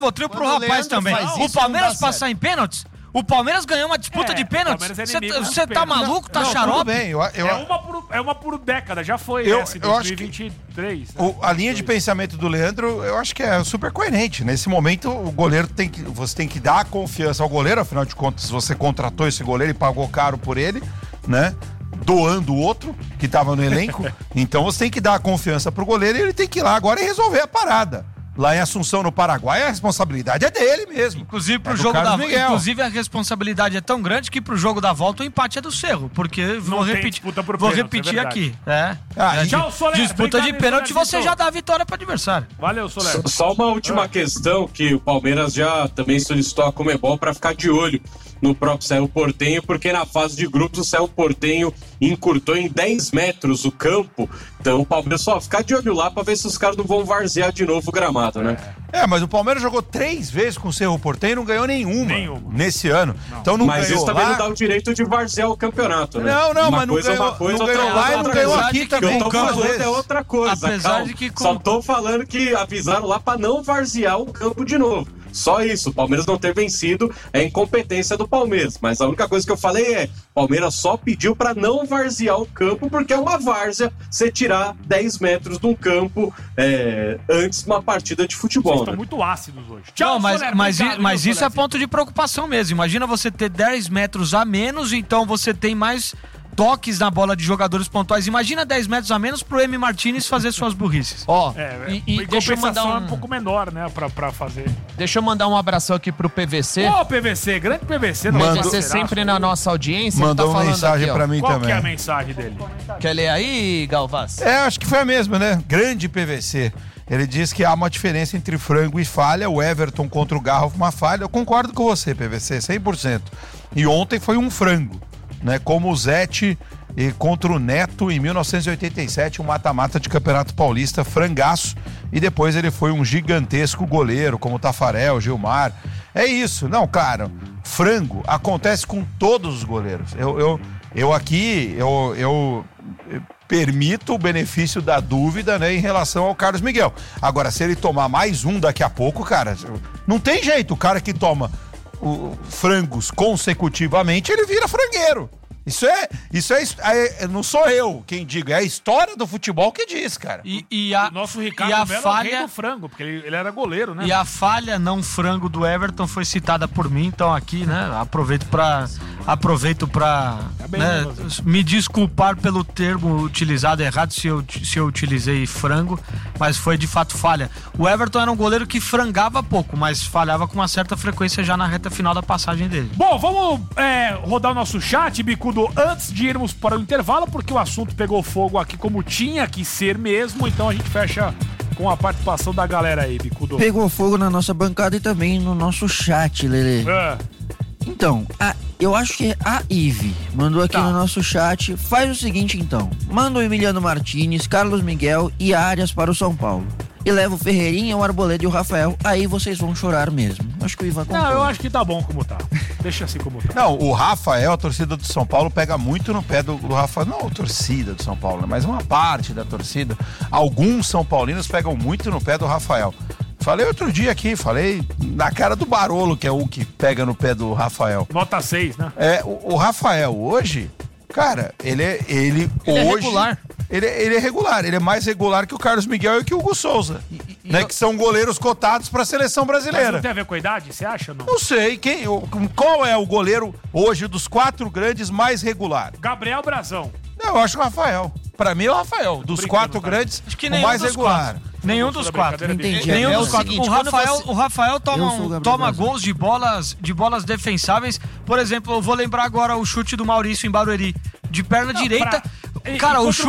Votril pro rapaz também. O Palmeiras passar em pênaltis? O Palmeiras ganhou uma disputa de pênaltis? Você tá maluco? Tá xarope? Tudo bem. É uma por década, já foi essa em 2023. A linha de pensamento do Leandro, eu acho que é super coerente. Nesse momento, você tem que dar confiança ao goleiro, afinal de contas, você contratou esse goleiro e pagou caro por ele, né? Doando o outro que tava no elenco. Então você tem que dar a confiança pro goleiro e ele tem que ir lá agora e resolver a parada. Lá em Assunção, no Paraguai, a responsabilidade é dele mesmo. Inclusive, inclusive a responsabilidade é tão grande que pro jogo da volta o empate é do Cerro. Porque vou repetir aqui. Tchau, Soler. Disputa de pênalti, você já dá a vitória pro adversário. Valeu, Soler. Só uma última questão que o Palmeiras já também solicitou a Conmebol para ficar de olho no próprio Cerro Porteño, porque na fase de grupos o Cerro Porteño encurtou em 10 metros o campo. Então o Palmeiras só ficar de olho lá pra ver se os caras não vão varzear de novo o gramado, né? Mas o Palmeiras jogou 3 vezes com o Cerro Porteño e não ganhou nenhuma nesse ano. Então não mas ganhou isso também lá. não dá o direito de varzear o campeonato, né? Mas não ganhou lá e não ganhou aqui também. O que eu tô falando é outra coisa. Apesar de que Só tô falando que avisaram lá pra não varzear o campo de novo. Só isso, o Palmeiras não ter vencido é incompetência do Palmeiras, mas a única coisa que eu falei é, o Palmeiras só pediu pra não varzear o campo, porque é uma várzea você tirar 10 metros de um campo antes de uma partida de futebol. Vocês estão muito ácidos hoje. Tchau, mas isso é ponto de preocupação mesmo. Imagina você ter 10 metros a menos, então você tem mais toques na bola de jogadores pontuais. Imagina 10 metros a menos pro M. Martínez fazer suas burrices. Deixa eu mandar um pouco menor, né, pra fazer. Deixa eu mandar um abração aqui pro PVC. PVC, grande PVC. PVC sempre na nossa audiência. Mandou uma mensagem pra mim também. Qual que é a mensagem dele? Quer ler aí, Galvaz? Acho que foi a mesma, né? Grande PVC. Ele diz que há uma diferença entre frango e falha. O Everton contra o Garro uma falha. Eu concordo com você, PVC, 100%. E ontem foi um frango, né? Como o Zete contra o Neto em 1987, um mata-mata de Campeonato Paulista, frangaço, e depois ele foi um gigantesco goleiro, como o Tafarel, Gilmar. É isso, não, cara, frango acontece com todos os goleiros. Eu permito o benefício da dúvida, né, em relação ao Carlos Miguel. Agora, se ele tomar mais um daqui a pouco, cara, não tem jeito, o cara que toma frangos consecutivamente, ele vira frangueiro. Isso é não sou eu quem diga, é a história do futebol que diz, cara. O nosso Ricardo Melo é o rei do frango, porque ele era goleiro, né? E a falha não frango do Everton foi citada por mim, então aqui, né, aproveito pra né, me desculpar pelo termo utilizado errado, se eu utilizei frango, mas foi de fato falha. O Everton era um goleiro que frangava pouco, mas falhava com uma certa frequência já na reta final da passagem dele. Bom, vamos rodar o nosso chat, Bicudo, antes de irmos para o intervalo, porque o assunto pegou fogo aqui como tinha que ser mesmo, então a gente fecha com a participação da galera aí, Bicudo. Pegou fogo na nossa bancada e também no nosso chat, Lelê. Então, eu acho que a Ive mandou aqui no nosso chat. Faz o seguinte, então. Manda o Emiliano Martínez, Carlos Miguel e Arias para o São Paulo. E leva o Ferreirinha, o Arboleda e o Rafael. Aí vocês vão chorar mesmo. Acho que o Ivan concorda. Não, eu acho que tá bom como tá. Deixa assim como tá. Não, o Rafael, a torcida do São Paulo pega muito no pé do Rafael. Não a torcida do São Paulo, mas uma parte da torcida. Alguns São Paulinos pegam muito no pé do Rafael. Falei outro dia aqui, falei na cara do Barolo, que é o que pega no pé do Rafael. Nota 6, né? O Rafael hoje, cara, ele hoje é regular. Ele é regular, ele é mais regular que o Carlos Miguel e que o Hugo Souza, né, que são goleiros cotados para a seleção brasileira. Mas não tem a ver com a idade, você acha? Não sei, qual é o goleiro hoje dos 4 grandes mais regular? Gabriel Brazão. Não, eu acho o Rafael. Pra mim é o Rafael, dos 4 grandes, acho que o mais regular. Nenhum dos 4. Entendi. Nenhum dos 4. O Rafael toma gols de bolas defensáveis. Por exemplo, eu vou lembrar agora o chute do Maurício em Barueri, de perna direita. Cara, o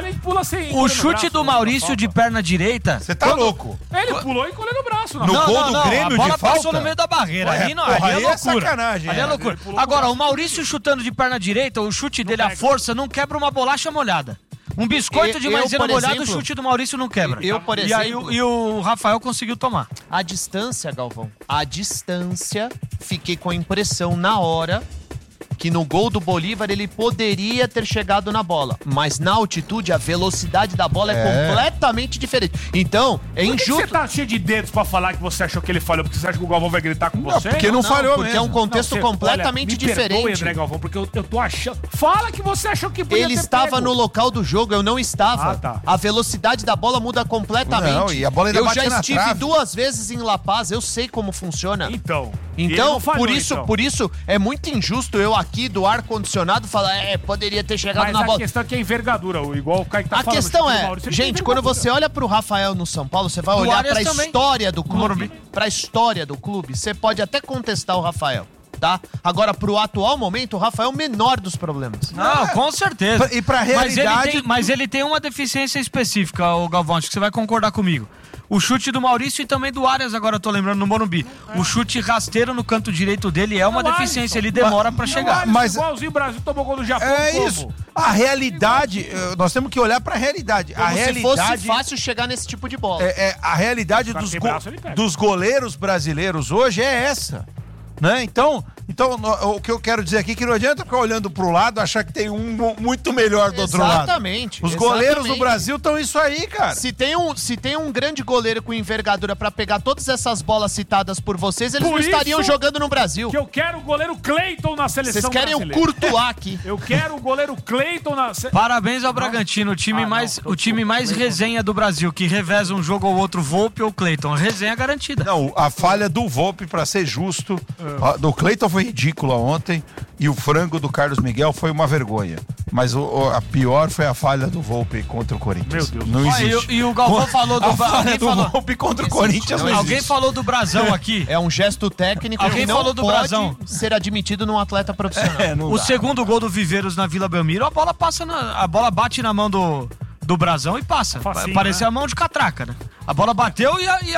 chute do Maurício de perna direita. Você tá louco? Ele pulou e colheu no braço. No gol do Grêmio de falta? A bola passou no meio da barreira. Ali é loucura. Sacanagem. Ali é loucura. Agora, o Maurício chutando de perna direita, o chute dele, a força, não quebra uma bolacha molhada. Um biscoito de maisena molhado, o chute do Maurício não quebra. Por exemplo, e o Rafael conseguiu tomar. A distância, Galvão, fiquei com a impressão na hora que no gol do Bolívar ele poderia ter chegado na bola, mas na altitude a velocidade da bola é completamente diferente. Então, é Por que injusto. você tá cheio de dedos pra falar que você achou que ele falhou? Porque você acha que o Galvão vai gritar com você? porque não falhou porque mesmo. é um contexto Você- completamente olha, me perdoe, diferente. André Galvão, porque eu tô achando... Fala que você achou que podia Ele ter estava pego. no local do jogo, eu não estava. Ah, tá. A velocidade da bola muda completamente. Não, e a bola ainda eu bate já na estive trave. 2 vezes em La Paz, eu sei como funciona. Então... e ele Então, não falhou, por isso é muito injusto eu aqui do ar-condicionado falar, poderia ter chegado Mas na a bola. questão é que é envergadura, igual o Kaique tá A falando. questão Chico é, Maurício, ele gente, tem quando envergadura. você olha pro Rafael no São Paulo, você vai Do olhar Arias pra também. história do clube. Morumbi. Pra história do clube, você pode até contestar o Rafael, tá? Agora, pro atual momento, o Rafael é o menor dos problemas. Não, com certeza. E pra realidade... Mas ele tem uma deficiência específica, o Galvão, acho que você vai concordar comigo. O chute do Maurício e também do Arias, agora eu tô lembrando, no Morumbi. O chute rasteiro no canto direito dele é uma Não, deficiência, Alisson. ele demora pra chegar. Mas- Igualzinho o Brasil tomou gol do Japão. É como? isso. A realidade, nós temos que olhar pra realidade. Como a se realidade fosse fácil chegar nesse tipo de bola. a realidade Pra dos, ter braço, ele pega. dos goleiros brasileiros hoje é essa. Né? Então, o que eu quero dizer aqui é que não adianta ficar olhando pro lado e achar que tem um muito melhor do outro lado. Exatamente. Os goleiros do exatamente. Brasil estão isso aí, cara. Se tem um grande goleiro com envergadura pra pegar todas essas bolas citadas por vocês, eles Por não estariam isso jogando no Brasil. Que eu quero o goleiro Cleiton na seleção Vocês querem o brasileira. Courtois aqui. Eu quero o goleiro Cleiton na... Parabéns ao Bragantino, o time mais resenha do Brasil, que reveza um jogo ou outro, Volpe ou Cleiton. Resenha garantida. Não, a falha do Volpe, pra ser justo, a do Cleiton foi ridícula ontem e o frango do Carlos Miguel foi uma vergonha. Mas a pior foi a falha do Volpe contra o Corinthians. Meu Deus. Não Ó, existe. e o Galvão falou do... A falha Alguém do falou, Volpe contra o Corinthians não alguém existe. falou do Brasão aqui. É um gesto técnico Alguém que não falou do pode Brasão. ser admitido num atleta profissional. Não O dá. segundo gol do Viveiros na Vila Belmiro, a bola bate na mão do Brasão e passa. Facinho, Parecia né? a mão de catraca, né? A bola bateu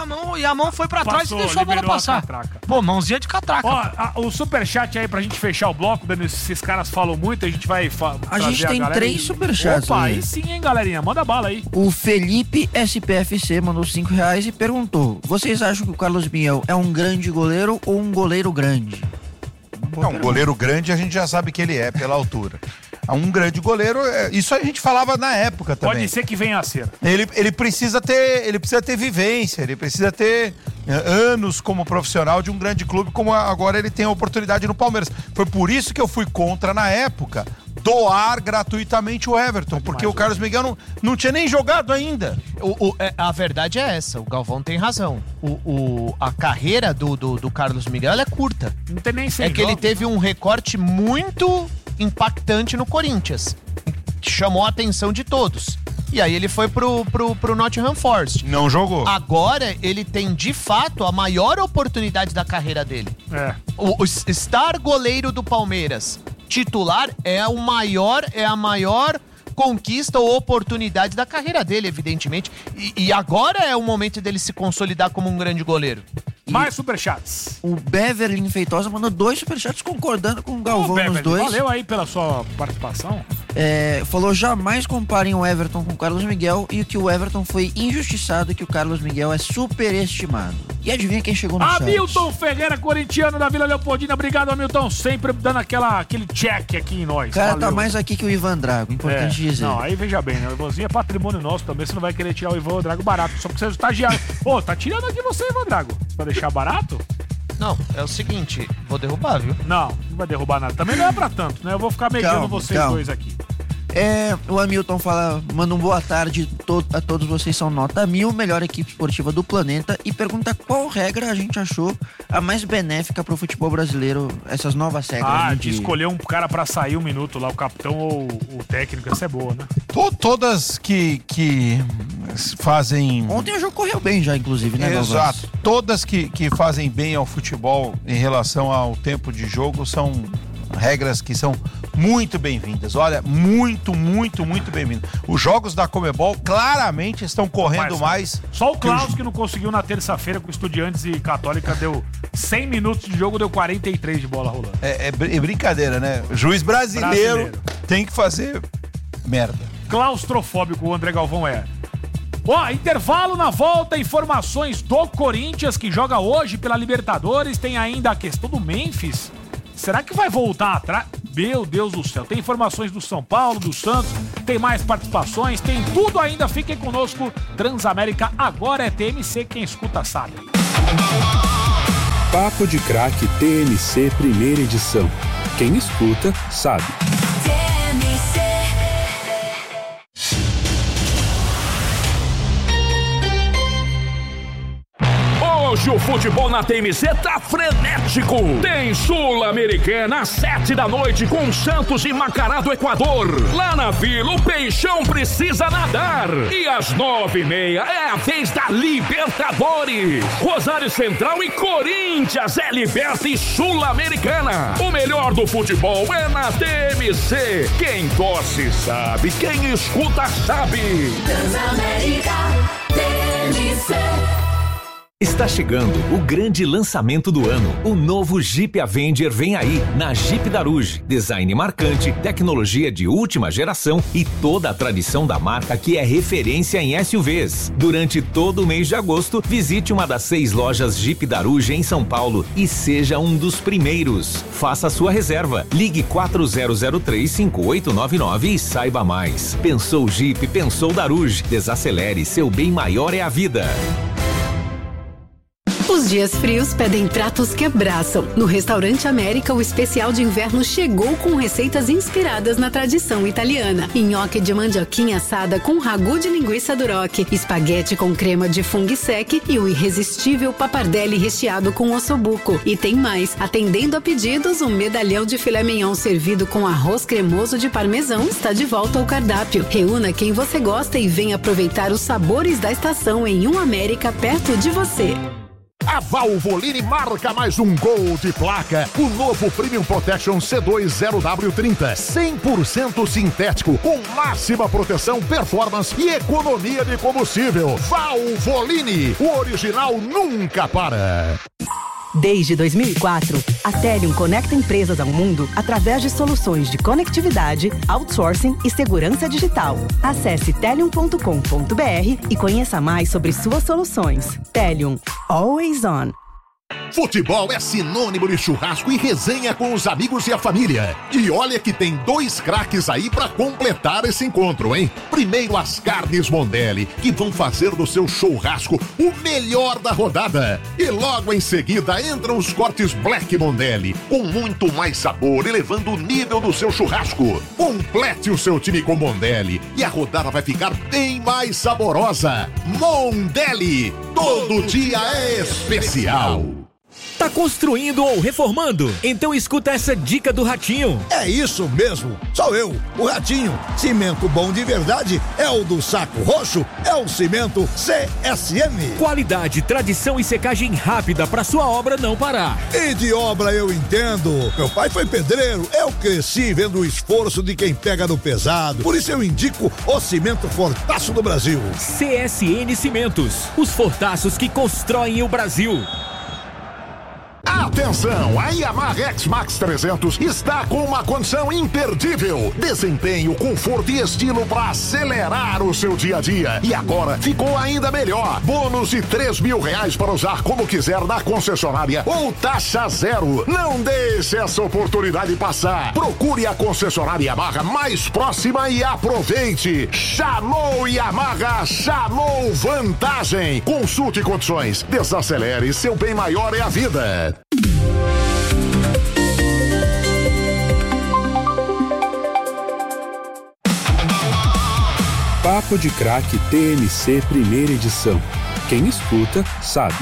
e a mão foi pra trás Passou, e deixou a bola liberou a passar. catraca. Pô, mãozinha de catraca. Ó, o superchat aí pra gente fechar o bloco, dando esses caras falam muito, a gente vai A gente tem 3 superchats. Opa, aí. aí sim, hein, galerinha? Manda bala aí. O Felipe SPFC mandou R$5 e perguntou: vocês acham que o Carlos Miguel é um grande goleiro ou um goleiro grande? Não, um goleiro grande a gente já sabe que ele é, pela altura. Um grande goleiro, isso a gente falava na época também. Pode ser que venha a ser. Ele precisa ter vivência, ele precisa ter anos como profissional de um grande clube, como agora ele tem a oportunidade no Palmeiras. Foi por isso que eu fui contra, na época, doar gratuitamente o Everton, porque o Carlos Miguel não tinha nem jogado ainda. A verdade é essa, o Galvão tem razão. A carreira do Carlos Miguel ela é curta. Não tem nem 100 É que ele jogos. teve um recorte muito impactante no Corinthians. Chamou a atenção de todos. E aí ele foi pro Nottingham Forest. Não jogou. Agora ele tem, de fato, a maior oportunidade da carreira dele. É. O estar goleiro do Palmeiras titular é a maior conquista ou oportunidade da carreira dele, evidentemente. E agora é o momento dele se consolidar como um grande goleiro. Mais superchats. O Beverly Feitosa mandou 2 superchats concordando com o Galvão Ô, nos Beverly, 2. valeu aí pela sua participação. Falou: jamais comparem o Everton com o Carlos Miguel e que o Everton foi injustiçado e que o Carlos Miguel é superestimado. E adivinha quem chegou no chat? Hamilton Ferreira, corintiano da Vila Leopoldina. Obrigado, Hamilton. Sempre dando aquele check aqui em nós. O cara Valeu. tá mais aqui que o Ivan Drago, importante dizer. Não, aí veja bem, né? O Ivanzinho é patrimônio nosso também. Você não vai querer tirar o Ivan Drago barato, só porque você é estagiário. Pô, tá tirando aqui você, Ivan Drago. Pra deixar barato? Não, é o seguinte, vou derrubar, viu? Não vai derrubar nada. Também não é pra tanto, né? Eu vou ficar mediando Calma, vocês calma. dois aqui. O Hamilton manda um boa tarde a todos vocês, são nota 1000, melhor equipe esportiva do planeta, e pergunta qual regra a gente achou a mais benéfica pro futebol brasileiro, essas novas regras. De escolher um cara pra sair um minuto lá, o capitão ou o técnico, essa é boa, né? Todas que fazem... Ontem o jogo correu bem já, inclusive, né, Galvão? Exato. Todas que fazem bem ao futebol em relação ao tempo de jogo são regras que são muito bem-vindas. Olha, muito bem-vindas. Os jogos da Conmebol claramente estão correndo mais. Só o Klaus que não conseguiu na terça-feira com Estudiantes e Católica, deu 100 minutos de jogo, deu 43 de bola rolando. É brincadeira, né? O juiz brasileiro tem que fazer merda. Claustrofóbico o André Galvão é. Ó, intervalo na volta, informações do Corinthians que joga hoje pela Libertadores, tem ainda a questão do Memphis. Será que vai voltar atrás? Meu Deus do céu. Tem informações do São Paulo, do Santos, tem mais participações, tem tudo ainda. Fiquem conosco. Transamérica agora é TMC, quem escuta sabe. Papo de Craque TMC primeira edição. Quem escuta sabe. Hoje o futebol na TMC tá frenético. Tem Sul-Americana às 7 da noite com Santos e Macará do Equador. Lá na Vila, o Peixão precisa nadar. E às 9h30 é a vez da Libertadores. Rosário Central e Corinthians é Liberta e Sul-Americana. O melhor do futebol é na TMC. Quem torce sabe, quem escuta sabe. Transamérica TMC. Está chegando o grande lançamento do ano. O novo Jeep Avenger vem aí, na Jeep Daruge. Design marcante, tecnologia de última geração e toda a tradição da marca que é referência em SUVs. Durante todo o mês de agosto, visite uma das 6 lojas Jeep Daruge em São Paulo e seja um dos primeiros. Faça a sua reserva. Ligue 4003-5899 e saiba mais. Pensou Jeep, pensou Daruge. Desacelere, seu bem maior é a vida. Os dias frios pedem pratos que abraçam. No Restaurante América, o especial de inverno chegou com receitas inspiradas na tradição italiana. Nhoque de mandioquinha assada com ragu de linguiça duroc, espaguete com crema de funghi sec e o irresistível pappardelle recheado com ossobuco. E tem mais, atendendo a pedidos, um medalhão de filé mignon servido com arroz cremoso de parmesão está de volta ao cardápio. Reúna quem você gosta e venha aproveitar os sabores da estação em um América perto de você. A Valvoline marca mais um gol de placa. O novo Premium Protection C2 0W30, 100% sintético, com máxima proteção, performance e economia de combustível. Valvoline, o original nunca para. Desde 2004, a Telium conecta empresas ao mundo através de soluções de conectividade, outsourcing e segurança digital. Acesse telium.com.br e conheça mais sobre suas soluções. Telium, always on. Futebol é sinônimo de churrasco e resenha com os amigos e a família. E olha que tem 2 craques aí pra completar esse encontro, hein? Primeiro as carnes Mondelli, que vão fazer do seu churrasco o melhor da rodada. E logo em seguida entram os cortes Black Mondelli, com muito mais sabor, elevando o nível do seu churrasco. Complete o seu time com Mondelli e a rodada vai ficar bem mais saborosa. Mondelli, todo dia é especial. Tá construindo ou reformando? Então escuta essa dica do Ratinho. É isso mesmo, sou eu, o Ratinho. Cimento bom de verdade é o do Saco Roxo, é o cimento CSM. Qualidade, tradição e secagem rápida pra sua obra não parar. E de obra eu entendo. Meu pai foi pedreiro, eu cresci vendo o esforço de quem pega no pesado. Por isso eu indico o cimento Fortaço do Brasil. CSN Cimentos, os fortaços que constroem o Brasil. Atenção, a Yamaha X-Max 300 está com uma condição imperdível. Desempenho, conforto e estilo para acelerar o seu dia a dia. E agora ficou ainda melhor. Bônus de R$3.000 para usar como quiser na concessionária ou taxa zero. Não deixe essa oportunidade passar. Procure a concessionária Yamaha mais próxima e aproveite. Chamou Yamaha, chamou vantagem. Consulte condições. Desacelere, seu bem maior é a vida. Papo de Craque TMC primeira edição. Quem escuta sabe.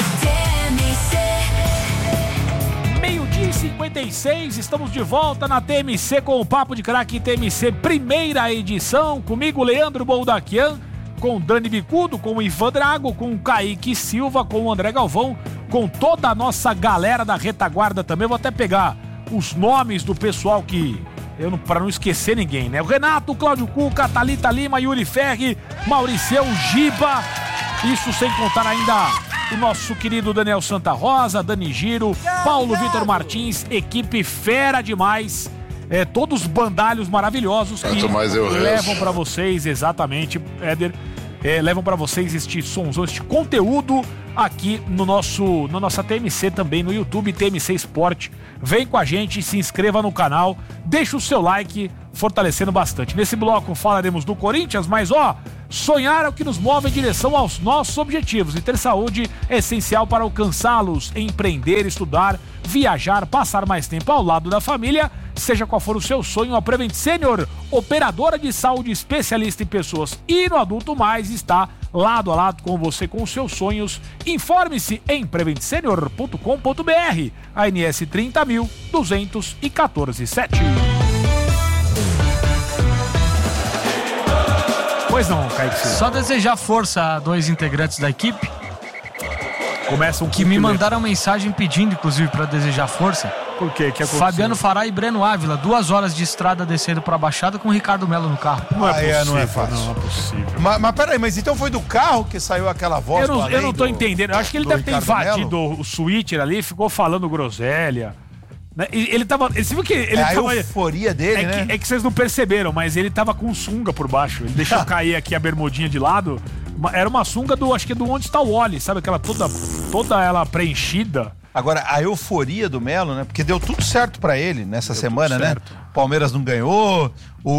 Meio-dia e 56, estamos de volta na TMC com o Papo de Craque TMC primeira edição. Comigo, Leandro Boldaquian, com Dani Bicudo, com o Ivan Drago, com o Kaique Silva, com o André Galvão, com toda a nossa galera da retaguarda também. Vou até pegar os nomes do pessoal que... para não esquecer ninguém, né? O Renato, Cláudio Cuca, Thalita Lima, Yuri Ferri, Mauricião, Giba. Isso sem contar ainda o nosso querido Daniel Santa Rosa, Dani Giro, Paulo Vitor Martins, equipe fera demais. Todos bandalhos maravilhosos que levam para vocês, exatamente, Éder, levam para vocês este sonzão, este conteúdo aqui no nossa TMC também, no YouTube, TMC Esporte. Vem com a gente, se inscreva no canal, deixa o seu like, fortalecendo bastante. Nesse bloco falaremos do Corinthians, mas sonhar é o que nos move em direção aos nossos objetivos. E ter saúde é essencial para alcançá-los, empreender, estudar, viajar, passar mais tempo ao lado da família. Seja qual for o seu sonho, a Prevent Senior, operadora de saúde especialista em pessoas e no adulto mais, está lado a lado com você com os seus sonhos. Informe-se em preventsenior.com.br, ANS 30.214.7. Pois não, Kaique. Só desejar força a 2 integrantes da equipe. Começam que me mandaram mensagem pedindo, inclusive, para desejar força. Por quê? Que aconteceu? Fabiano Fará e Breno Ávila, 2 horas de estrada descendo pra Baixada com o Ricardo Melo no carro. Não é fácil. Não é possível. Mas peraí, mas então foi do carro que saiu aquela voz? Eu não tô entendendo. Eu acho que ele deve ter invadido o switcher ali, ficou falando groselha. Você viu que ele a euforia dele, né? É que vocês não perceberam, mas ele tava com sunga por baixo. Ele deixou cair aqui a bermudinha de lado. Era uma sunga acho que do onde está o Wally, sabe? Aquela toda ela preenchida. Agora, a euforia do Melo, né? Porque deu tudo certo pra ele nessa semana, né? Palmeiras não ganhou,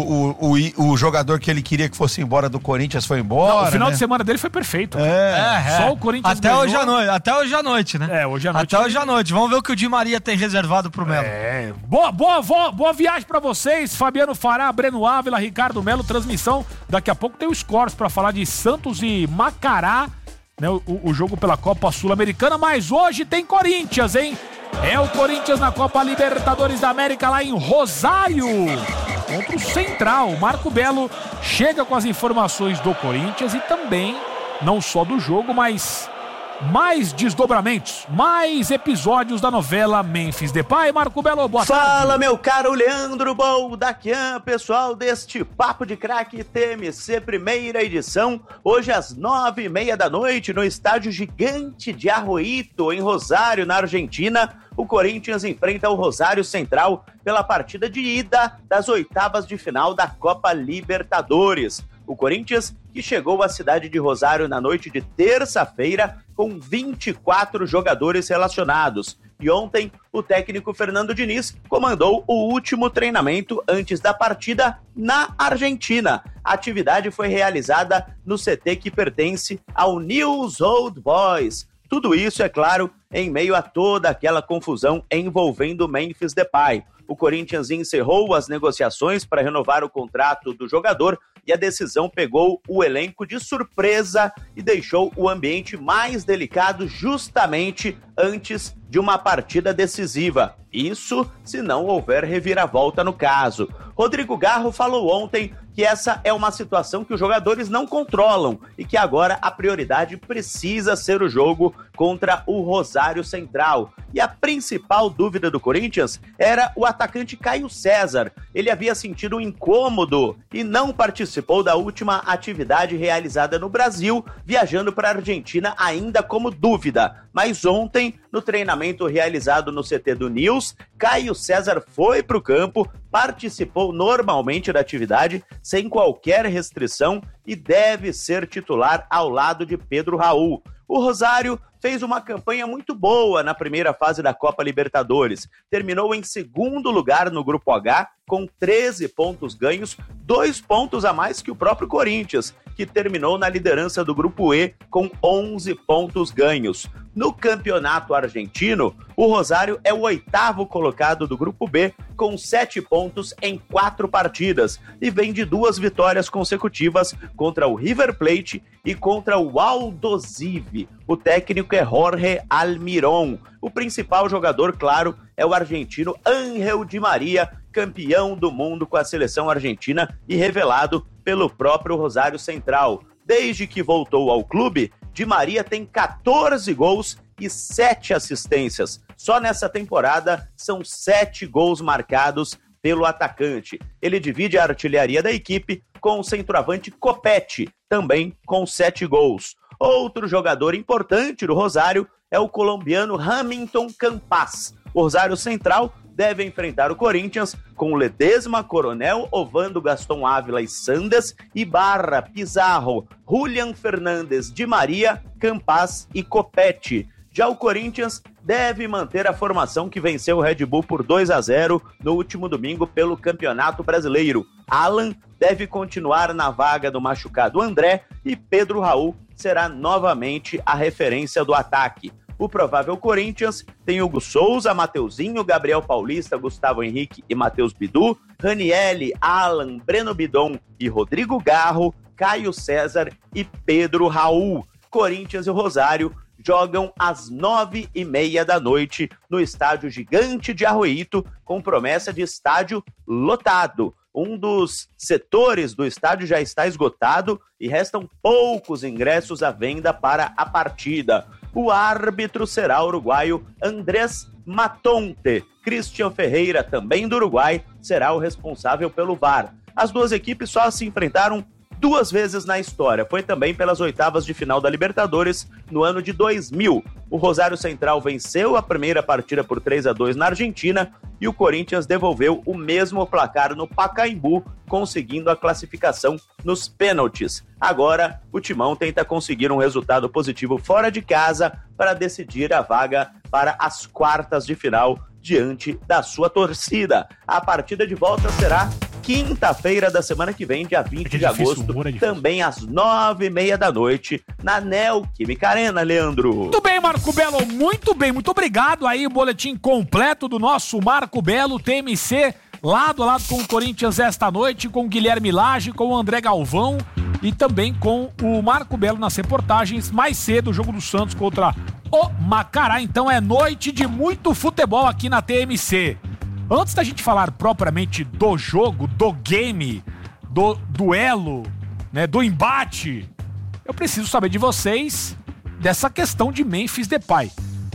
o jogador que ele queria que fosse embora do Corinthians foi embora. Não, o final de semana dele foi perfeito. Só o Corinthians até hoje à noite, né? Hoje à noite. Até hoje à noite. Vamos ver o que o Di Maria tem reservado pro Melo. Boa viagem pra vocês. Fabiano Fará, Breno Ávila, Ricardo Melo, transmissão. Daqui a pouco tem o Scores pra falar de Santos e Macará. Né, o jogo pela Copa Sul-Americana, mas hoje tem Corinthians, hein? É o Corinthians na Copa Libertadores da América lá em Rosário, contra o Central. Marco Belo chega com as informações do Corinthians e também, não só do jogo, mas mais desdobramentos, mais episódios da novela Memphis Depay. Marco Belo, boa tarde. Fala, meu caro Leandro Boldaquian, pessoal deste Papo de Craque TMC, primeira edição, hoje às 9h30 da noite, no estádio Gigante de Arroito, em Rosário, na Argentina. O Corinthians enfrenta o Rosário Central pela partida de ida das 8ª de final da Copa Libertadores. O Corinthians, que chegou à cidade de Rosário na noite de terça-feira com 24 jogadores relacionados. E ontem, o técnico Fernando Diniz comandou o último treinamento antes da partida na Argentina. A atividade foi realizada no CT que pertence ao News Old Boys. Tudo isso, é claro, em meio a toda aquela confusão envolvendo Memphis Depay. O Corinthians encerrou as negociações para renovar o contrato do jogador e a decisão pegou o elenco de surpresa e deixou o ambiente mais delicado justamente antes de uma partida decisiva. Isso se não houver reviravolta no caso. Rodrigo Garro falou ontem que essa é uma situação que os jogadores não controlam e que agora a prioridade precisa ser o jogo contra o Rosário Central. E a principal dúvida do Corinthians era o atacante Caio César. Ele havia sentido um incômodo e não participou da última atividade realizada no Brasil, viajando para a Argentina ainda como dúvida. Mas ontem, no treinamento realizado no CT do News, Caio César foi para o campo, participou normalmente da atividade, sem qualquer restrição, e deve ser titular ao lado de Pedro Raul. O Rosário fez uma campanha muito boa na primeira fase da Copa Libertadores. Terminou em segundo lugar no Grupo H, com 13 pontos ganhos, 2 pontos a mais que o próprio Corinthians, que terminou na liderança do Grupo E com 11 pontos ganhos. No campeonato argentino, o Rosário é o 8º colocado do Grupo B, com 7 pontos em 4 partidas, e vem de 2 vitórias consecutivas contra o River Plate e contra o Aldosivi. O técnico é Jorge Almirón. O principal jogador, claro, é o argentino Ángel Di Maria, campeão do mundo com a seleção argentina e revelado pelo próprio Rosário Central. Desde que voltou ao clube, Di Maria tem 14 gols e 7 assistências. Só nessa temporada são 7 gols marcados pelo atacante. Ele divide a artilharia da equipe com o centroavante Copete, também com 7 gols. Outro jogador importante do Rosário é o colombiano Hamilton Campas. O Rosário Central deve enfrentar o Corinthians com Ledesma, Coronel, Ovando, Gaston Ávila e Sandes, Ibarra, Pizarro, Julian Fernandes, Di Maria, Campas e Copete. Já o Corinthians deve manter a formação que venceu o Red Bull por 2-0 no último domingo pelo Campeonato Brasileiro. Alan deve continuar na vaga do machucado André e Pedro Raul será novamente a referência do ataque. O provável Corinthians tem Hugo Souza, Mateuzinho, Gabriel Paulista, Gustavo Henrique e Matheus Bidu, Ranielli, Alan, Breno Bidon e Rodrigo Garro, Caio César e Pedro Raul. Corinthians e Rosário jogam às 9h30 da noite no estádio Gigante de Arroito, com promessa de estádio lotado. Um dos setores do estádio já está esgotado e restam poucos ingressos à venda para a partida. O árbitro será o uruguaio Andrés Matonte. Christian Ferreira, também do Uruguai, será o responsável pelo VAR. As duas equipes só se enfrentaram 2 vezes na história. Foi também pelas oitavas de final da Libertadores no ano de 2000. O Rosário Central venceu a primeira partida por 3-2 na Argentina e o Corinthians devolveu o mesmo placar no Pacaembu, conseguindo a classificação nos pênaltis. Agora, o Timão tenta conseguir um resultado positivo fora de casa para decidir a vaga para as quartas de final diante da sua torcida. A partida de volta será quinta-feira da semana que vem, dia 20 de agosto, também às 9h30 da noite, na Neoquímica Arena, Leandro. Muito bem, Marco Belo, muito bem, muito obrigado aí, o boletim completo do nosso Marco Belo, TMC, lado a lado com o Corinthians esta noite, com o Guilherme Lage, com o André Galvão e também com o Marco Belo nas reportagens. Mais cedo, o jogo do Santos contra o Macará, então é noite de muito futebol aqui na TMC. Antes da gente falar propriamente do jogo, do game, do duelo, né, do embate, eu preciso saber de vocês dessa questão de Memphis Depay.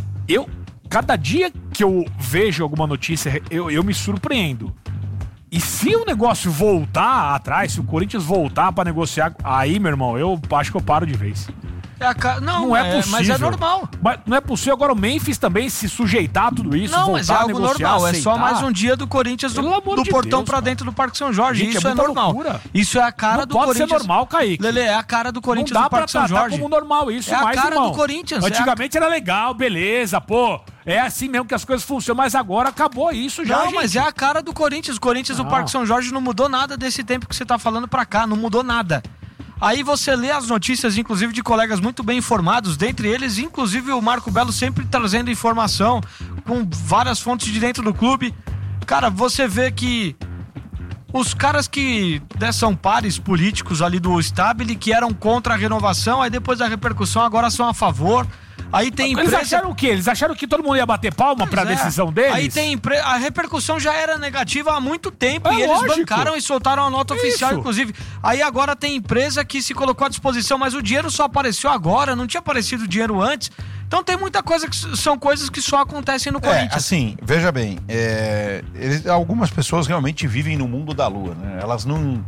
Cada dia que eu vejo alguma notícia, eu me surpreendo. E se o negócio voltar atrás, se o Corinthians voltar pra negociar, aí, meu irmão, eu acho que eu paro de vez. Não é possível. Mas é normal. Mas não é possível agora o Memphis também se sujeitar a tudo isso, não, voltar mas é algo normal. aceitar. É só mais um dia do Corinthians do portão Deus, pra dentro do Parque São Jorge. Gente, isso é normal. Loucura. Isso é a cara do Corinthians. Não pode ser normal, Kaique. Lele, é a cara do Corinthians do Parque São Jorge. Não dá pra tratar como normal isso, é mais, a cara irmão. do Corinthians. Antigamente era legal, beleza, pô. É assim mesmo que as coisas funcionam, mas agora acabou isso já, gente. Mas é a cara do Corinthians. O Corinthians do Parque São Jorge não mudou nada desse tempo que você tá falando pra cá. Não mudou nada. Aí você lê as notícias, inclusive, de colegas muito bem informados, dentre eles, inclusive, o Marco Belo sempre trazendo informação com várias fontes de dentro do clube. Cara, você vê que os caras que são pares políticos ali do Stabile, que eram contra a renovação, aí depois da repercussão agora são a favor. Aí tem empresa... Eles acharam o quê? Eles acharam que todo mundo ia bater palma pra decisão deles? Aí tem a repercussão já era negativa há muito tempo e lógico. Eles bancaram e soltaram a nota oficial, inclusive. Aí agora tem empresa que se colocou à disposição, mas o dinheiro só apareceu agora, não tinha aparecido o dinheiro antes. Então tem muita coisa que são coisas que só acontecem no Corinthians. Assim, veja bem, algumas pessoas realmente vivem no mundo da lua, né? Elas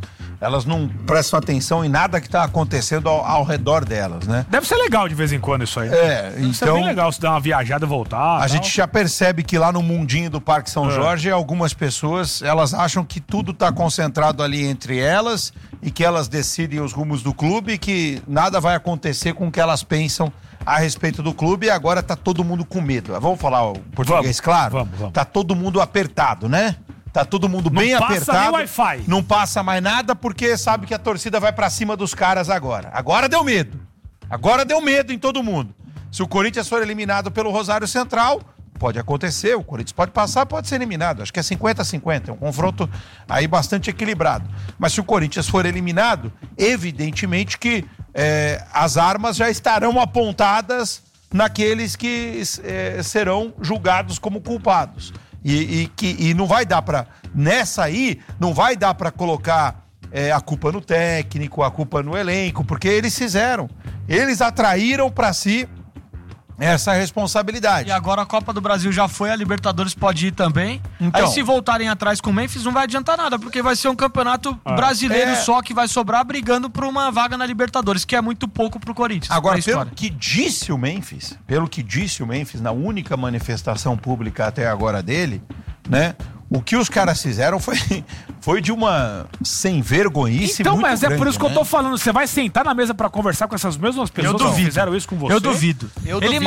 não prestam atenção em nada que está acontecendo ao redor delas, né? Deve ser legal de vez em quando isso aí. Deve ser bem legal se dar uma viajada e voltar. A gente já percebe que lá no mundinho do Parque São Jorge, algumas pessoas, elas acham que tudo está concentrado ali entre elas e que elas decidem os rumos do clube e que nada vai acontecer com o que elas pensam a respeito do clube, e agora tá todo mundo com medo. Vamos falar o português, claro? Vamos. Tá todo mundo apertado, né? Tá todo mundo bem apertado. Não passa nem Wi-Fi. Não passa mais nada porque sabe que a torcida vai pra cima dos caras agora. Agora deu medo. Agora deu medo em todo mundo. Se o Corinthians for eliminado pelo Rosário Central, pode acontecer. O Corinthians pode passar, pode ser eliminado. Acho que é 50-50. É um confronto aí bastante equilibrado. Mas se o Corinthians for eliminado, evidentemente que as armas já estarão apontadas naqueles que serão julgados como culpados. E não vai dar pra... Nessa aí, não vai dar pra colocar a culpa no técnico, a culpa no elenco, porque eles fizeram. Eles atraíram pra si essa responsabilidade. E agora a Copa do Brasil já foi, a Libertadores pode ir também. Então, aí se voltarem atrás com o Memphis não vai adiantar nada, porque vai ser um campeonato brasileiro só que vai sobrar brigando por uma vaga na Libertadores, que é muito pouco pro Corinthians. Agora, pelo que disse o Memphis na única manifestação pública até agora dele, né? O que os caras fizeram foi de uma sem vergonhice então, muito mas grande, é por isso que eu tô falando. Você vai sentar na mesa pra conversar com essas mesmas pessoas que fizeram isso com você? Eu duvido. Ele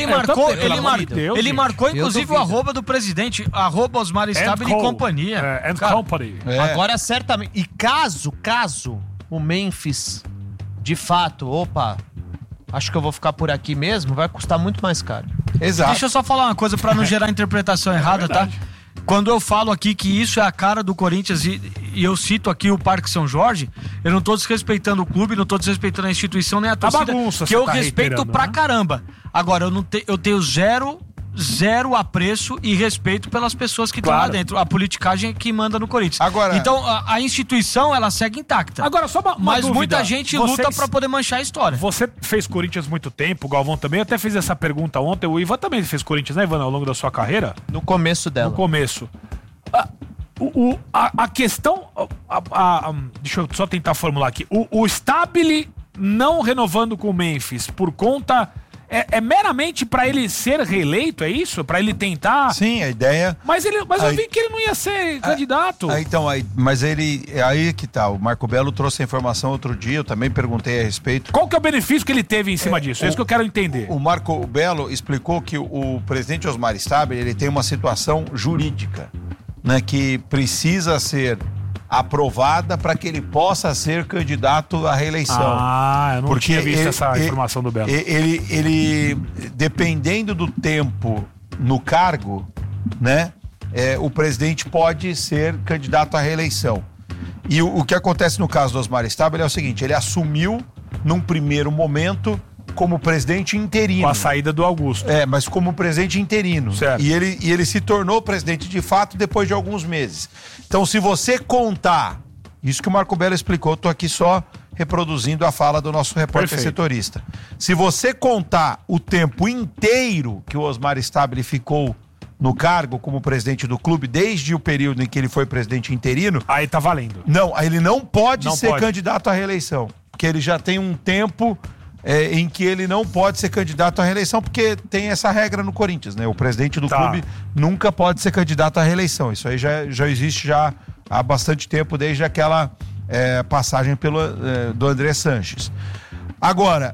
marcou, inclusive, o arroba do presidente, arroba Osmar Stabile e companhia. Company. Agora, certamente... E caso o Memphis, de fato, acho que eu vou ficar por aqui mesmo, vai custar muito mais caro. Exato. Deixa eu só falar uma coisa pra não gerar interpretação errada, tá? Quando eu falo aqui que isso é a cara do Corinthians e eu cito aqui o Parque São Jorge, eu não tô desrespeitando o clube, não tô desrespeitando a instituição nem a torcida, que eu respeito pra caramba. Agora, eu tenho zero apreço e respeito pelas pessoas que estão lá dentro. A politicagem que manda no Corinthians. Agora, então, a instituição, ela segue intacta. Agora, só uma mas dúvida. Muita gente luta pra poder manchar a história. Você fez Corinthians muito tempo, o Galvão também até fez essa pergunta ontem. O Ivan também fez Corinthians, né, Ivan, ao longo da sua carreira? No começo dela. No começo. A questão... deixa eu só tentar formular aqui. O Stabile não renovando com o Memphis por conta... É meramente pra ele ser reeleito, é isso? Pra ele tentar... Sim, a ideia... Mas eu vi que ele não ia ser candidato. Mas aí que tá, o Marco Belo trouxe a informação outro dia, eu também perguntei a respeito. Qual que é o benefício que ele teve em cima disso? É isso que eu quero entender. O Marco Belo explicou que o presidente Osmar Stabile, ele tem uma situação jurídica, né, que precisa ser aprovada para que ele possa ser candidato à reeleição. Eu não tinha visto essa informação do Belo. Ele dependendo do tempo no cargo, né, o presidente pode ser candidato à reeleição. E o que acontece no caso do Osmar Stabile é o seguinte, ele assumiu num primeiro momento como presidente interino. Com a saída do Augusto. Mas como presidente interino. Certo. E ele se tornou presidente de fato depois de alguns meses. Então, se você contar, isso que o Marco Belo explicou, eu tô aqui só reproduzindo a fala do nosso repórter setorista. Se você contar o tempo inteiro que o Osmar Stabile ficou no cargo como presidente do clube, desde o período em que ele foi presidente interino... Aí tá valendo. Não, ele não pode ser candidato à reeleição. Porque ele já tem um tempo... em que ele não pode ser candidato à reeleição, porque tem essa regra no Corinthians, né? O presidente do clube nunca pode ser candidato à reeleição. Isso aí já existe já há bastante tempo, desde aquela passagem do André Sanches. Agora,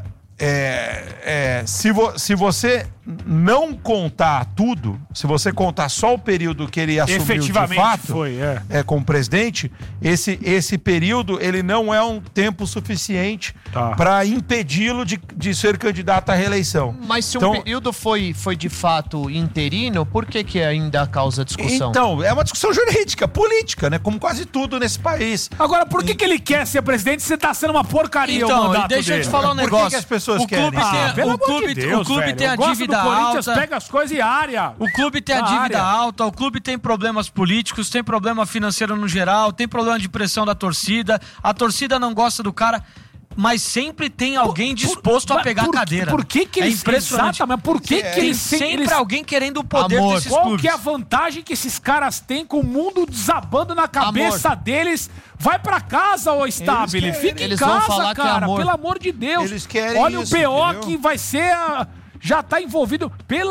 se você não contar tudo, se você contar só o período que ele assumiu de fato, como presidente, esse período ele não é um tempo suficiente para impedi-lo de ser candidato à reeleição. Mas se um período foi de fato interino, por que ainda causa discussão? Então, é uma discussão jurídica, política, né? Como quase tudo nesse país. Agora, por que ele quer ser presidente se tá sendo uma porcaria o mandato deixa dele? eu te falar um negócio. Por que as pessoas querem? O clube tem a dívida Corinthians alta. pega as coisas e área. O clube tem a dívida alta, o clube tem problemas políticos, tem problema financeiro no geral, tem problema de pressão da torcida, a torcida não gosta do cara, mas sempre tem alguém disposto a pegar a cadeira. Por que eles... impressionante. Mas por que eles... Sempre alguém querendo o poder desses Qual clubes. que é a vantagem que esses caras têm com o mundo desabando na cabeça deles? Vai pra casa, ô Stabile. Fica em casa, cara. Pelo amor de Deus. Eles querem Olha isso, o BO entendeu? que vai ser... Já tá envolvido.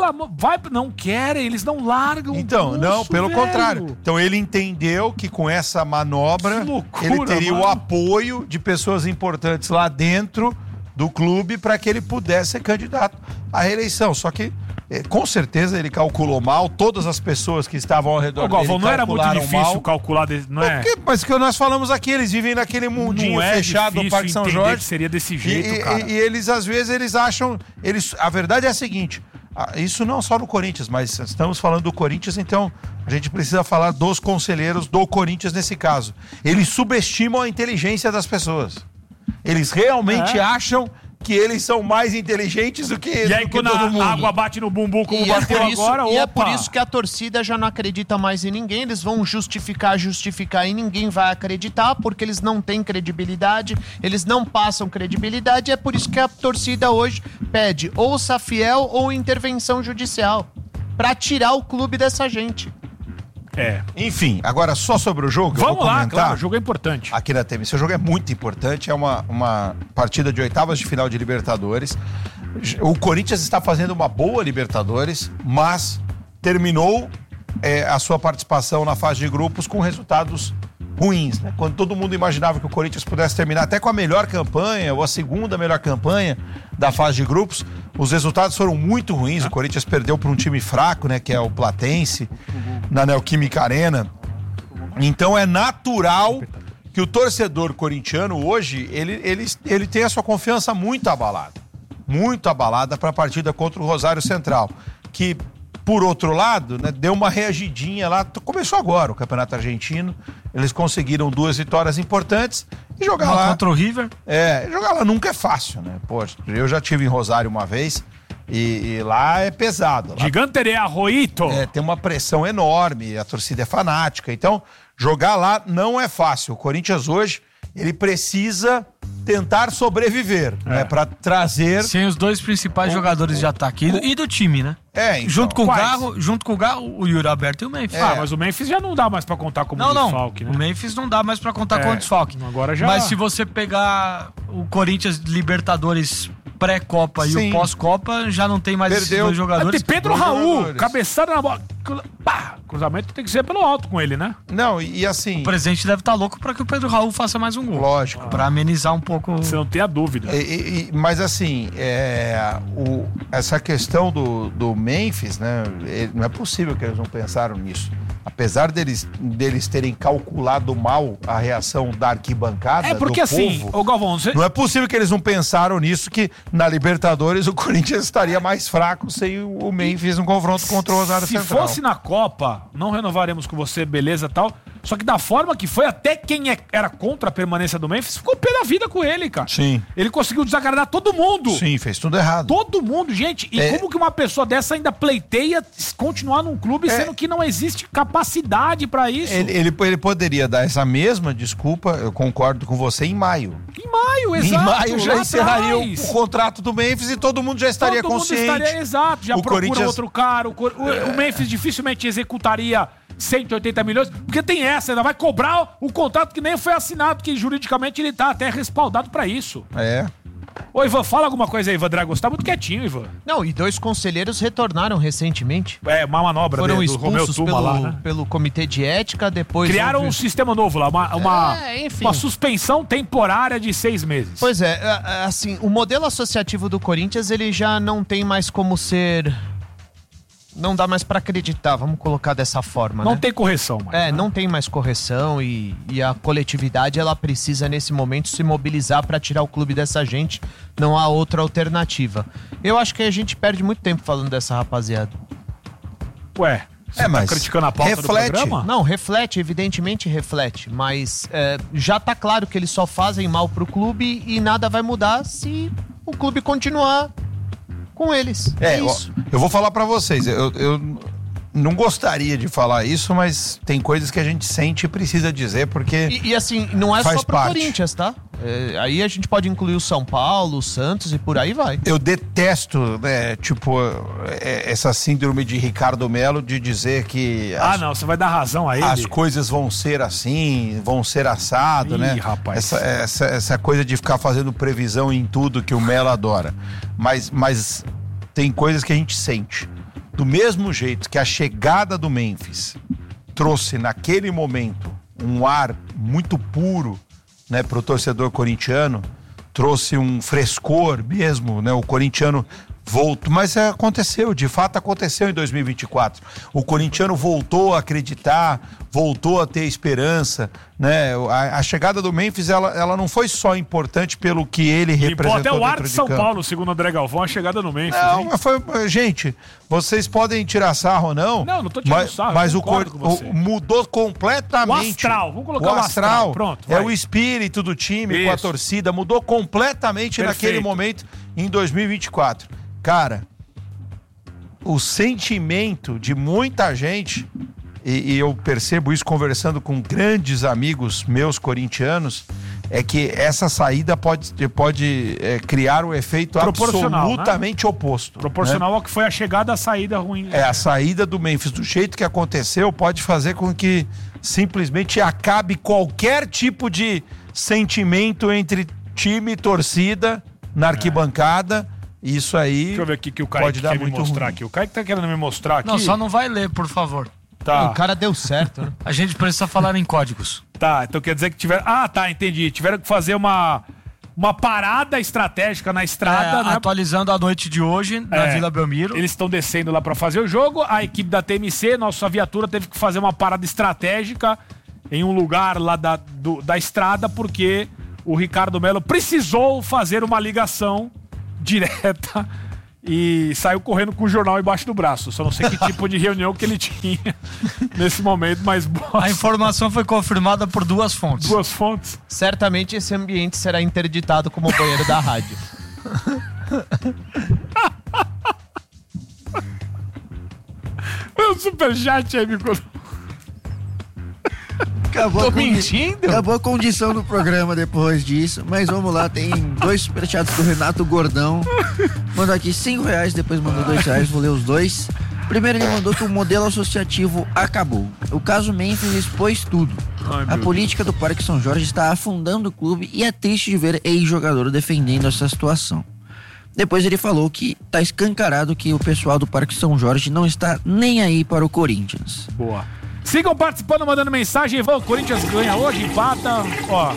Não querem, eles não largam. Então, não, pelo contrário. Então ele entendeu que com essa manobra ele teria o apoio de pessoas importantes lá dentro do clube para que ele pudesse ser candidato à reeleição. Só que, com certeza, ele calculou mal. Todas as pessoas que estavam ao redor dele Galvão, não era muito difícil calcular, não é? Mas que nós falamos aqui, eles vivem naquele mundinho fechado do Parque São Jorge. Que seria desse jeito, cara. E eles, às vezes, eles acham... a verdade é a seguinte, isso não só no Corinthians, mas estamos falando do Corinthians, então a gente precisa falar dos conselheiros do Corinthians nesse caso. Eles subestimam a inteligência das pessoas. Eles realmente acham que eles são mais inteligentes do que E aí quando a água bate no bumbum como bateu agora, é por isso que a torcida já não acredita mais em ninguém. Eles vão justificar e ninguém vai acreditar, porque eles não têm credibilidade, eles não passam credibilidade. É por isso que a torcida hoje pede ou Safiel ou intervenção judicial pra tirar o clube dessa gente. Enfim, agora só sobre o jogo. Vamos lá, claro, o jogo é importante. Aqui na TMC, o jogo é muito importante. É uma partida de oitavas de final de Libertadores. O Corinthians está fazendo uma boa Libertadores, mas terminou a sua participação na fase de grupos com resultados ruins, né? Quando todo mundo imaginava que o Corinthians pudesse terminar até com a melhor campanha ou a segunda melhor campanha da fase de grupos, os resultados foram muito ruins. O Corinthians perdeu para um time fraco, né? Que é o Platense, na Neoquímica Arena. Então é natural que o torcedor corintiano hoje, ele tem a sua confiança muito abalada para a partida contra o Rosário Central, que, por outro lado, né, deu uma reagidinha lá, começou agora o Campeonato Argentino, eles conseguiram 2 vitórias importantes e jogar lá... Contra o River? Jogar lá nunca é fácil, né? Poxa, eu já estive em Rosário uma vez e lá é pesado. Lá, Gigante de Arroito! Tem uma pressão enorme, a torcida é fanática, então jogar lá não é fácil. O Corinthians hoje, ele precisa tentar sobreviver, né? Pra trazer... Sem os 2 principais jogadores de ataque e do time, né? Então, junto com o Garro, o Yuri Alberto e o Memphis. Mas o Memphis já não dá mais pra contar como desfalque, né? O Memphis não dá mais pra contar como desfalque. Agora já... Mas se você pegar o Corinthians Libertadores pré-Copa e o pós-Copa, já não tem mais esses 2 jogadores. Tem Pedro Raul, cabeçada na bola. Pá, cruzamento tem que ser pelo alto com ele, né? Não, e assim... O presidente deve estar louco pra que o Pedro Raul faça mais um gol. Lógico. Pra amenizar um pouco... Você não tem a dúvida. Mas assim, essa questão do Memphis, né? Não é possível que eles não pensaram nisso. Apesar deles terem calculado mal a reação da arquibancada, porque do assim, povo, ô Galvão... não é possível que eles não pensaram nisso, que na Libertadores o Corinthians estaria mais fraco sem o Memphis no confronto contra o Rosário Central. Se fosse na Copa, não renovaremos com você, beleza, tal. Só que da forma que foi, até quem era contra a permanência do Memphis ficou pé da vida com ele, cara. Sim. Ele conseguiu desagradar todo mundo. Sim, fez tudo errado. Todo mundo, gente. E como que uma pessoa dessa ainda pleiteia continuar num clube, sendo que não existe capacidade pra isso? Ele poderia dar essa mesma desculpa, eu concordo com você, em maio. Em maio, exato. Em maio já encerraria o contrato do Memphis e todo mundo já estaria consciente. Exato, já procura outro cara. O Memphis dificilmente executaria 180 milhões, porque tem essa, ainda vai cobrar o contrato que nem foi assinado, que juridicamente ele tá até respaldado pra isso. Ô, Ivan, fala alguma coisa aí, Ivan Dragos. Tá muito quietinho, Ivan. Não, e 2 conselheiros retornaram recentemente. Uma manobra foram do expulsos Romeu Tuma lá, né? pelo comitê de ética, depois... Criaram um sistema novo lá, uma suspensão temporária de 6 meses. Pois assim, o modelo associativo do Corinthians, ele já não tem mais como ser... Não dá mais pra acreditar, vamos colocar dessa forma, Não tem correção mais. Não tem mais correção e a coletividade, ela precisa nesse momento se mobilizar pra tirar o clube dessa gente. Não há outra alternativa. Eu acho que a gente perde muito tempo falando dessa rapaziada. Ué, você tá criticando a pauta do programa? Não, reflete, evidentemente reflete. Mas já tá claro que eles só fazem mal pro clube e nada vai mudar se o clube continuar com eles. Isso. Eu vou falar pra vocês, eu não gostaria de falar isso, mas tem coisas que a gente sente e precisa dizer, porque E assim, não é só pro parte. Corinthians, tá? Aí a gente pode incluir o São Paulo, o Santos e por aí vai. Eu detesto, né, essa síndrome de Ricardo Melo de dizer que... não, você vai dar razão a ele. As coisas vão ser assim, vão ser assado, né? Rapaz. Essa coisa de ficar fazendo previsão em tudo que o Melo adora. Mas tem coisas que a gente sente. Do mesmo jeito que a chegada do Memphis trouxe naquele momento um ar muito puro, né, pro torcedor corintiano, trouxe um frescor mesmo, né? O corintiano voltou, mas aconteceu, de fato aconteceu em 2024. O corintiano voltou a acreditar, voltou a ter esperança, né? A chegada do Memphis, ela não foi só importante pelo que ele representou até o ar de São campo. Paulo, segundo o André Galvão, a chegada do Memphis. Não, mas foi... Gente, vocês podem tirar sarro ou não. Não tô tirando sarro. Mas mudou completamente. O astral, vamos colocar o astral. Pronto, o espírito do time com a torcida, mudou completamente naquele momento em 2024. Cara, o sentimento de muita gente, e eu percebo isso conversando com grandes amigos meus corintianos, é que essa saída pode criar um efeito absolutamente oposto. Proporcional ao que foi a chegada, a saída ruim. A saída do Memphis, do jeito que aconteceu, pode fazer com que simplesmente acabe qualquer tipo de sentimento entre time e torcida na arquibancada. Isso aí. Deixa eu ver aqui que o Kaique quer me mostrar aqui. O Kaique tá querendo me mostrar aqui. Não, só não vai ler, por favor. Tá. O cara deu certo, né? A gente precisa falar em códigos. Tá, então quer dizer que tiveram... Ah, tá, entendi. Tiveram que fazer uma parada estratégica na estrada, né? Atualizando a noite de hoje na Vila Belmiro. Eles estão descendo lá pra fazer o jogo. A equipe da TMC, nossa viatura, teve que fazer uma parada estratégica em um lugar lá da estrada, porque o Ricardo Melo precisou fazer uma ligação direta e saiu correndo com o jornal embaixo do braço. Só não sei que tipo de reunião que ele tinha nesse momento, mas... A informação foi confirmada por 2 fontes. 2 fontes? Certamente esse ambiente será interditado como o banheiro da rádio. Meu superchat aí, Mico. Acabou a condição do programa depois disso, mas vamos lá, tem 2 superchats do Renato Gordão. Mandou aqui R$5, depois mandou R$2, vou ler os 2. Primeiro ele mandou que o modelo associativo acabou. O caso Memphis expôs tudo. A política do Parque São Jorge está afundando o clube e é triste de ver ex-jogador defendendo essa situação. Depois ele falou que tá escancarado que o pessoal do Parque São Jorge não está nem aí para o Corinthians. Boa. Sigam participando, mandando mensagem. O Corinthians ganha hoje, empata. Ó,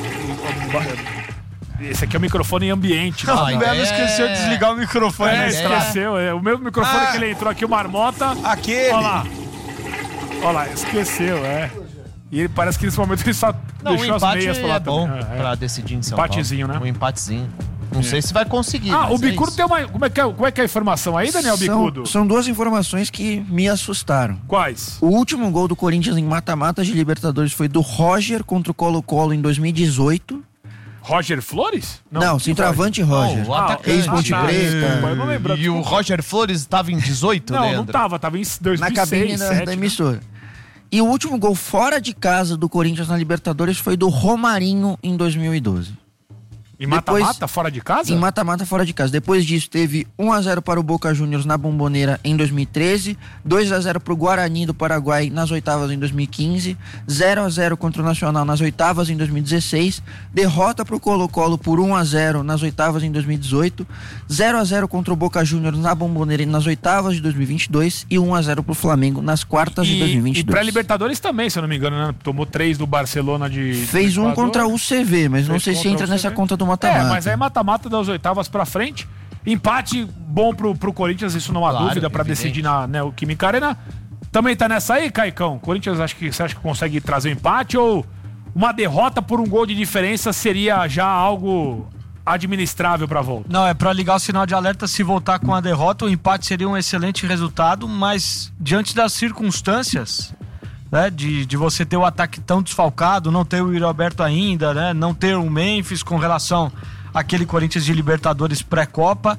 esse aqui é o microfone ambiente. O Melo esqueceu de desligar o microfone. Esqueceu. O mesmo microfone que ele entrou aqui, o Marmota. Aquele. Olha lá, esqueceu, E ele parece que nesse momento ele só deixou as meias pra lá bom também. pra decidir em São Paulo. Empatezinho, né? Um empatezinho. Não sei se vai conseguir. O Bicudo tem uma... Como é que é a informação aí, Daniel Bicudo? São 2 informações que me assustaram. Quais? O último gol do Corinthians em mata-mata de Libertadores foi do Roger contra o Colo-Colo em 2018. Roger Flores? Não, centroavante Roger. Ex-Ponte Preta. E o Roger Flores estava em 18, Não estava em 2006. Na cabine da emissora. E o último gol fora de casa do Corinthians na Libertadores foi do Romarinho em 2012. Em mata-mata, fora de casa? Em mata-mata, fora de casa. Depois disso, teve 1-0 para o Boca Juniors na Bombonera em 2013, 2-0 para o Guarani do Paraguai nas oitavas em 2015, 0-0 contra o Nacional nas oitavas em 2016, derrota para o Colo-Colo por 1-0 nas oitavas em 2018, 0-0 contra o Boca Juniors na Bombonera nas oitavas de 2022 e 1-0 para o Flamengo nas quartas de 2022. E pré-Libertadores também, se eu não me engano, né? Tomou 3 do Barcelona de... Fez um contra o UCV, mas não sei se entra nessa conta do mata-mata. Mas aí mata-mata das oitavas pra frente. Empate bom pro Corinthians, isso não há dúvida, pra decidir na Neoquímica Arena. Também tá nessa aí, Caicão? Corinthians, você acha que consegue trazer um empate ou uma derrota por um gol de diferença seria já algo administrável pra volta? Não, é pra ligar o sinal de alerta. Se voltar com a derrota, o empate seria um excelente resultado, mas diante das circunstâncias... Né, de você ter o ataque tão desfalcado, não ter o Yuri Alberto ainda, né, não ter o Memphis com relação àquele Corinthians de Libertadores pré-Copa,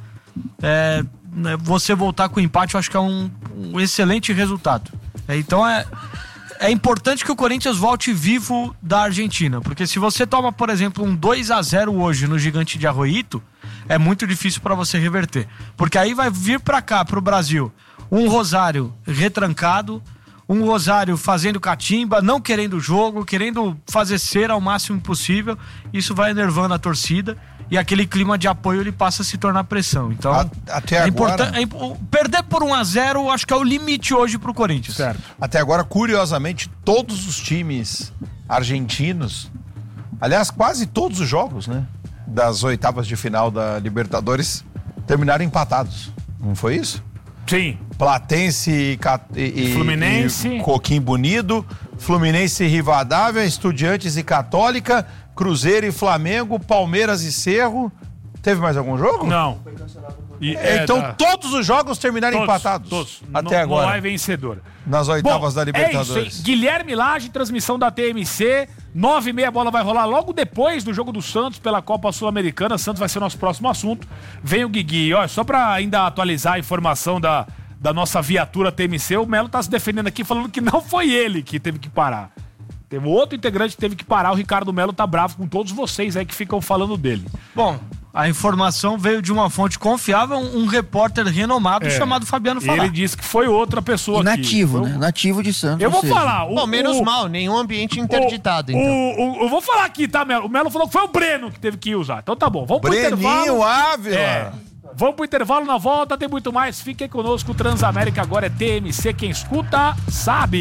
você voltar com o empate eu acho que é um excelente resultado. Então é importante que o Corinthians volte vivo da Argentina, porque se você toma, por exemplo, um 2-0 hoje no Gigante de Arroito, é muito difícil para você reverter, porque aí vai vir para cá, pro Brasil, um Rosário retrancado, um Rosário fazendo catimba, não querendo o jogo, querendo fazer cera ao máximo possível. Isso vai enervando a torcida e aquele clima de apoio ele passa a se tornar pressão. Então, até agora... perder por 1-0 acho que é o limite hoje pro Corinthians. Certo. Até agora, curiosamente, todos os times argentinos, aliás, quase todos os jogos, né, das oitavas de final da Libertadores terminaram empatados. Não foi isso? Sim. Platense e Fluminense. E Coquimbo Unido, Fluminense e Rivadavia, Estudiantes e Católica, Cruzeiro e Flamengo, Palmeiras e Cerro. Teve mais algum jogo? Não. Então todos os jogos terminaram empatados. Todos. Até agora. Não é vencedor. Nas oitavas da Libertadores. É isso, Guilherme Lage, transmissão da TMC. 9h30 a bola vai rolar logo depois do jogo do Santos pela Copa Sul-Americana. Santos vai ser o nosso próximo assunto. Vem o Guigui. Olha, só pra ainda atualizar a informação da nossa viatura TMC, o Melo tá se defendendo aqui falando que não foi ele que teve que parar. Teve outro integrante que teve que parar. O Ricardo Melo tá bravo com todos vocês aí que ficam falando dele. Bom, a informação veio de uma fonte confiável, um repórter renomado chamado Fabiano Falar. Ele disse que foi outra pessoa nativo, aqui. né? Nativo de Santos. Eu vou falar. Bom, menos mal, nenhum ambiente interditado, então. Eu vou falar aqui, tá, Melo? O Melo falou que foi o Breno que teve que usar. Então tá bom, vamos pro intervalo. Breninho Ávila. Vamos pro intervalo, na volta tem muito mais. Fiquem conosco, Transamérica agora é TMC, quem escuta sabe.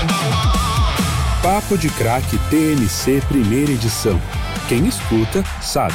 Papo de Craque TMC primeira edição. Quem escuta sabe.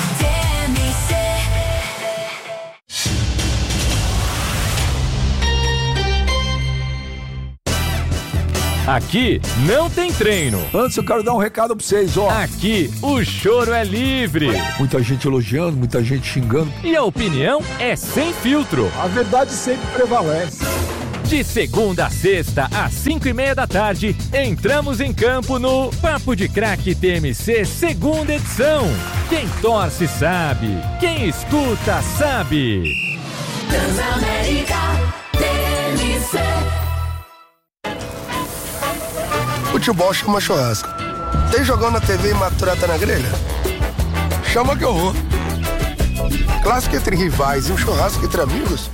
Aqui não tem treino. Antes eu quero dar um recado pra vocês, ó. Aqui o choro é livre. Muita gente elogiando, muita gente xingando. E a opinião é sem filtro. A verdade sempre prevalece. De segunda a sexta, às 5:30 da tarde, entramos em campo no Papo de Craque TMC, segunda edição. Quem torce sabe, quem escuta sabe. Transamérica TMC. Futebol chama churrasco. Tem jogão na TV e maturata na grelha? Chama que eu vou. Clássico entre rivais e um churrasco entre amigos?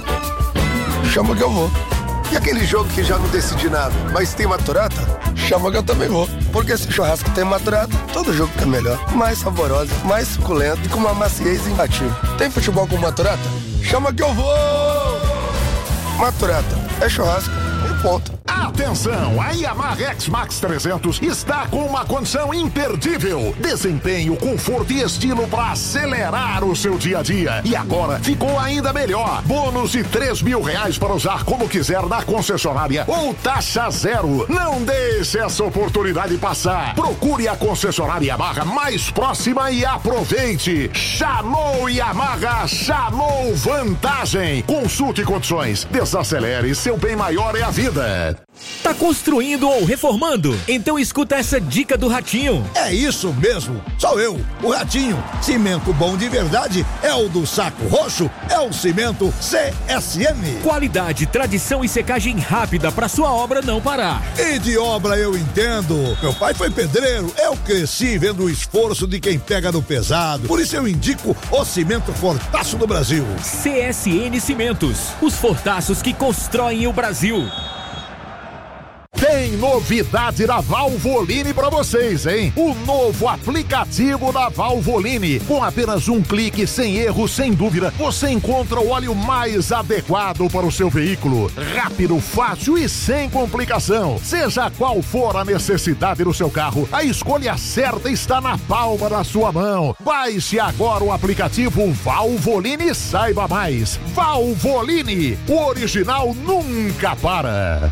Chama que eu vou. E aquele jogo que já não decidi nada, mas tem maturata? Chama que eu também vou. Porque se churrasco tem maturata, todo jogo fica melhor. Mais saboroso, mais suculento e com uma maciez imbatível. Tem futebol com maturata? Chama que eu vou! Maturata é churrasco e ponto. Atenção, a Yamaha X-Max 300 está com uma condição imperdível. Desempenho, conforto e estilo para acelerar o seu dia a dia. E agora ficou ainda melhor. Bônus de R$3.000 para usar como quiser na concessionária ou taxa zero. Não deixe essa oportunidade passar. Procure a concessionária Yamaha mais próxima e aproveite. Chamou Yamaha, chamou vantagem. Consulte condições. Desacelere, seu bem maior é a vida. Tá construindo ou reformando? Então escuta essa dica do Ratinho. É isso mesmo, sou eu, o Ratinho. Cimento bom de verdade é o do Saco Roxo, é o cimento CSN. Qualidade, tradição e secagem rápida pra sua obra não parar. E de obra eu entendo. Meu pai foi pedreiro, eu cresci vendo o esforço de quem pega no pesado. Por isso eu indico o cimento Fortaço do Brasil. CSN Cimentos, os fortaços que constroem o Brasil. Tem novidade da Valvoline pra vocês, hein? O novo aplicativo da Valvoline. Com apenas um clique, sem erro, sem dúvida, você encontra o óleo mais adequado para o seu veículo. Rápido, fácil e sem complicação. Seja qual for a necessidade do seu carro, a escolha certa está na palma da sua mão. Baixe agora o aplicativo Valvoline e saiba mais. Valvoline, o original nunca para.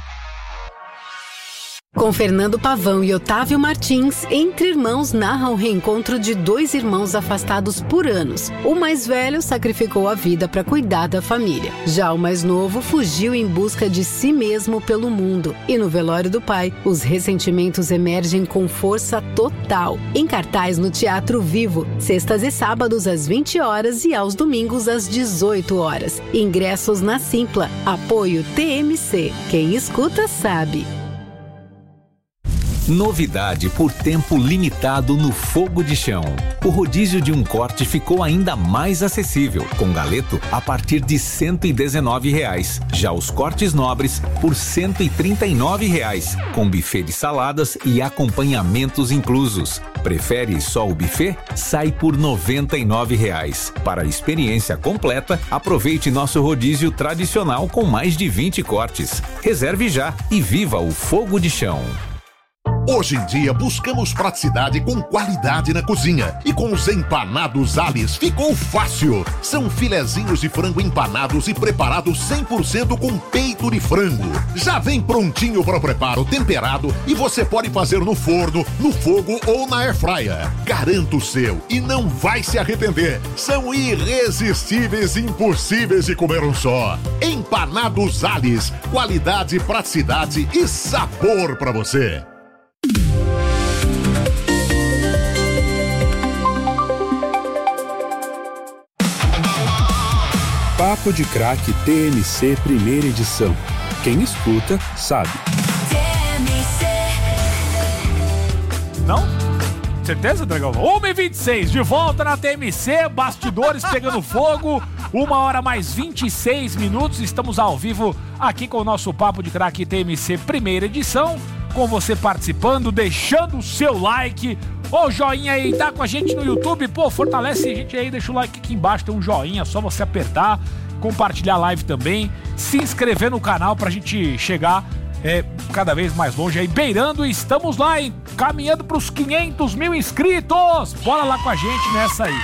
Com Fernando Pavão e Otávio Martins, Entre Irmãos narra o reencontro de dois irmãos afastados por anos. O mais velho sacrificou a vida para cuidar da família. Já o mais novo fugiu em busca de si mesmo pelo mundo. E no velório do pai, os ressentimentos emergem com força total. Em cartaz no Teatro Vivo, sextas e sábados às 20 horas e aos domingos às 18 horas. Ingressos na Simpla. Apoio TMC. Quem escuta sabe. Novidade por tempo limitado no Fogo de Chão. O rodízio de um corte ficou ainda mais acessível, com galeto a partir de R$ 119. Já os cortes nobres por R$ 139, com buffet de saladas e acompanhamentos inclusos. Prefere só o buffet? Sai por R$ 99. Para a experiência completa, aproveite nosso rodízio tradicional com mais de 20 cortes. Reserve já e viva o Fogo de Chão. Hoje em dia buscamos praticidade com qualidade na cozinha. E com os empanados Alice ficou fácil. São filezinhos de frango empanados e preparados 100% com peito de frango. Já vem prontinho para o preparo, temperado, e você pode fazer no forno, no fogo ou na airfryer. Garanta o seu e não vai se arrepender. São irresistíveis e impossíveis de comer um só. Empanados Alice, qualidade, praticidade e sabor para você. Papo de Craque TMC primeira edição. Quem escuta sabe. Não? Certeza, Dragão? 1h26, de volta na TMC, bastidores pegando fogo, 1h mais 26 minutos, estamos ao vivo aqui com o nosso Papo de Craque TMC primeira edição, com você participando, deixando o seu like, Ô, joinha aí, tá com a gente no YouTube? Pô, fortalece a gente aí, deixa o like aqui embaixo, tem um joinha, só você apertar, compartilhar a live também, se inscrever no canal pra gente chegar cada vez mais longe aí, beirando, estamos lá, hein, caminhando pros 500 mil inscritos. Bora lá com a gente nessa aí.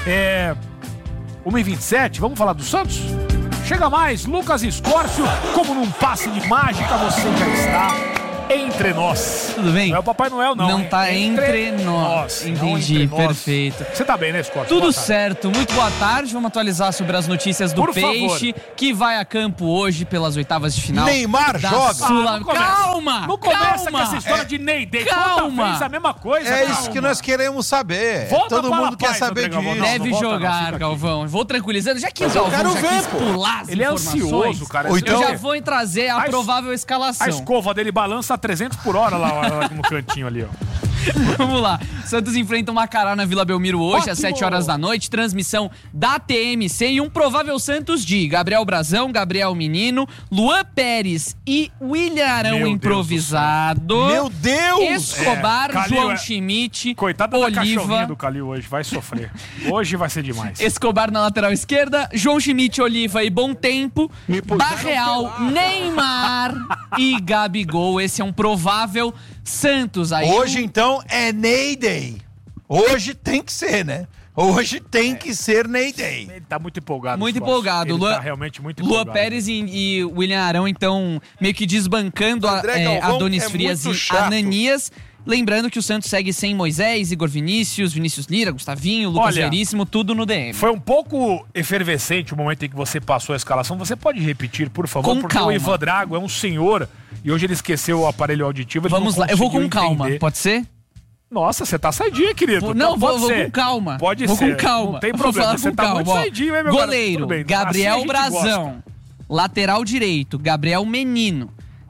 1h27, vamos falar do Santos? Chega mais, Lucas Escórcio, como num passe de mágica você já está entre nós. Tudo bem? Não é o Papai Noel, não. Não tá entre nós. Entendi, perfeito. Você tá bem, né, Scott? Tudo certo. Muito boa tarde. Vamos atualizar sobre as notícias do Peixe, que vai a campo hoje pelas oitavas de final. Neymar joga. Calma! Não começa com essa história de Ney Day. Calma! Fez a mesma coisa. É isso que nós queremos saber. Volta Todo mundo quer saber disso. Deve jogar, Galvão. Vou tranquilizando. Já que o eu quero Galvão já ver, quis pular as Ele é ansioso, cara. Ou então- Eu já vou trazer a provável escalação. A escova dele balança a 300 por hora lá no cantinho ali, ó. Vamos lá. Santos enfrenta o Macará na Vila Belmiro hoje, Ótimo. às 7 horas da noite. Transmissão da TMC e um provável Santos de Gabriel Brazão, Gabriel Menino, Luan Pérez e William Arão Meu improvisado. Meu Deus! Escobar, Calil João Schmidt, Coitada da cachorrinha Oliva. do Calil hoje, vai sofrer. Hoje vai ser demais. Escobar na lateral esquerda, João Schmidt, Oliva e Bom Tempo, Barreal, Neymar e Gabigol. Esse é um provável Santos. Aí Hoje, então, é Ney Day. Hoje tem que ser, né? Hoje tem que ser Ney Day. Ele tá muito empolgado. Muito Scott. empolgado. Ele Luan, tá realmente muito empolgado. Luan Pérez e William Arão, então, meio que desbancando André Galvão Adonis é Frias muito e chato. Ananias. Lembrando que o Santos segue sem Moisés, Igor Vinícius Lira, Gustavinho, Lucas Olha, Veríssimo, tudo no DM. Foi um pouco efervescente o momento em que você passou a escalação. Você pode repetir, por favor? Com Porque calma. o Ivan Drago é um senhor e hoje ele esqueceu o aparelho auditivo. Ele Vamos não lá, eu vou com conseguiu calma, entender. pode ser? Nossa, você tá saidinho, querido. Não, Pode vou ser. com calma. Pode vou ser. com calma. Não tem Vou problema. falar Você com tá calma. muito Ó. saidinho, hein, meu garoto? Goleiro, Tudo bem. Gabriel Assim a gente Brazão. gosta. Lateral direito, Gabriel Menino.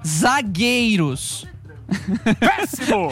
Zagueiros. Péssimo!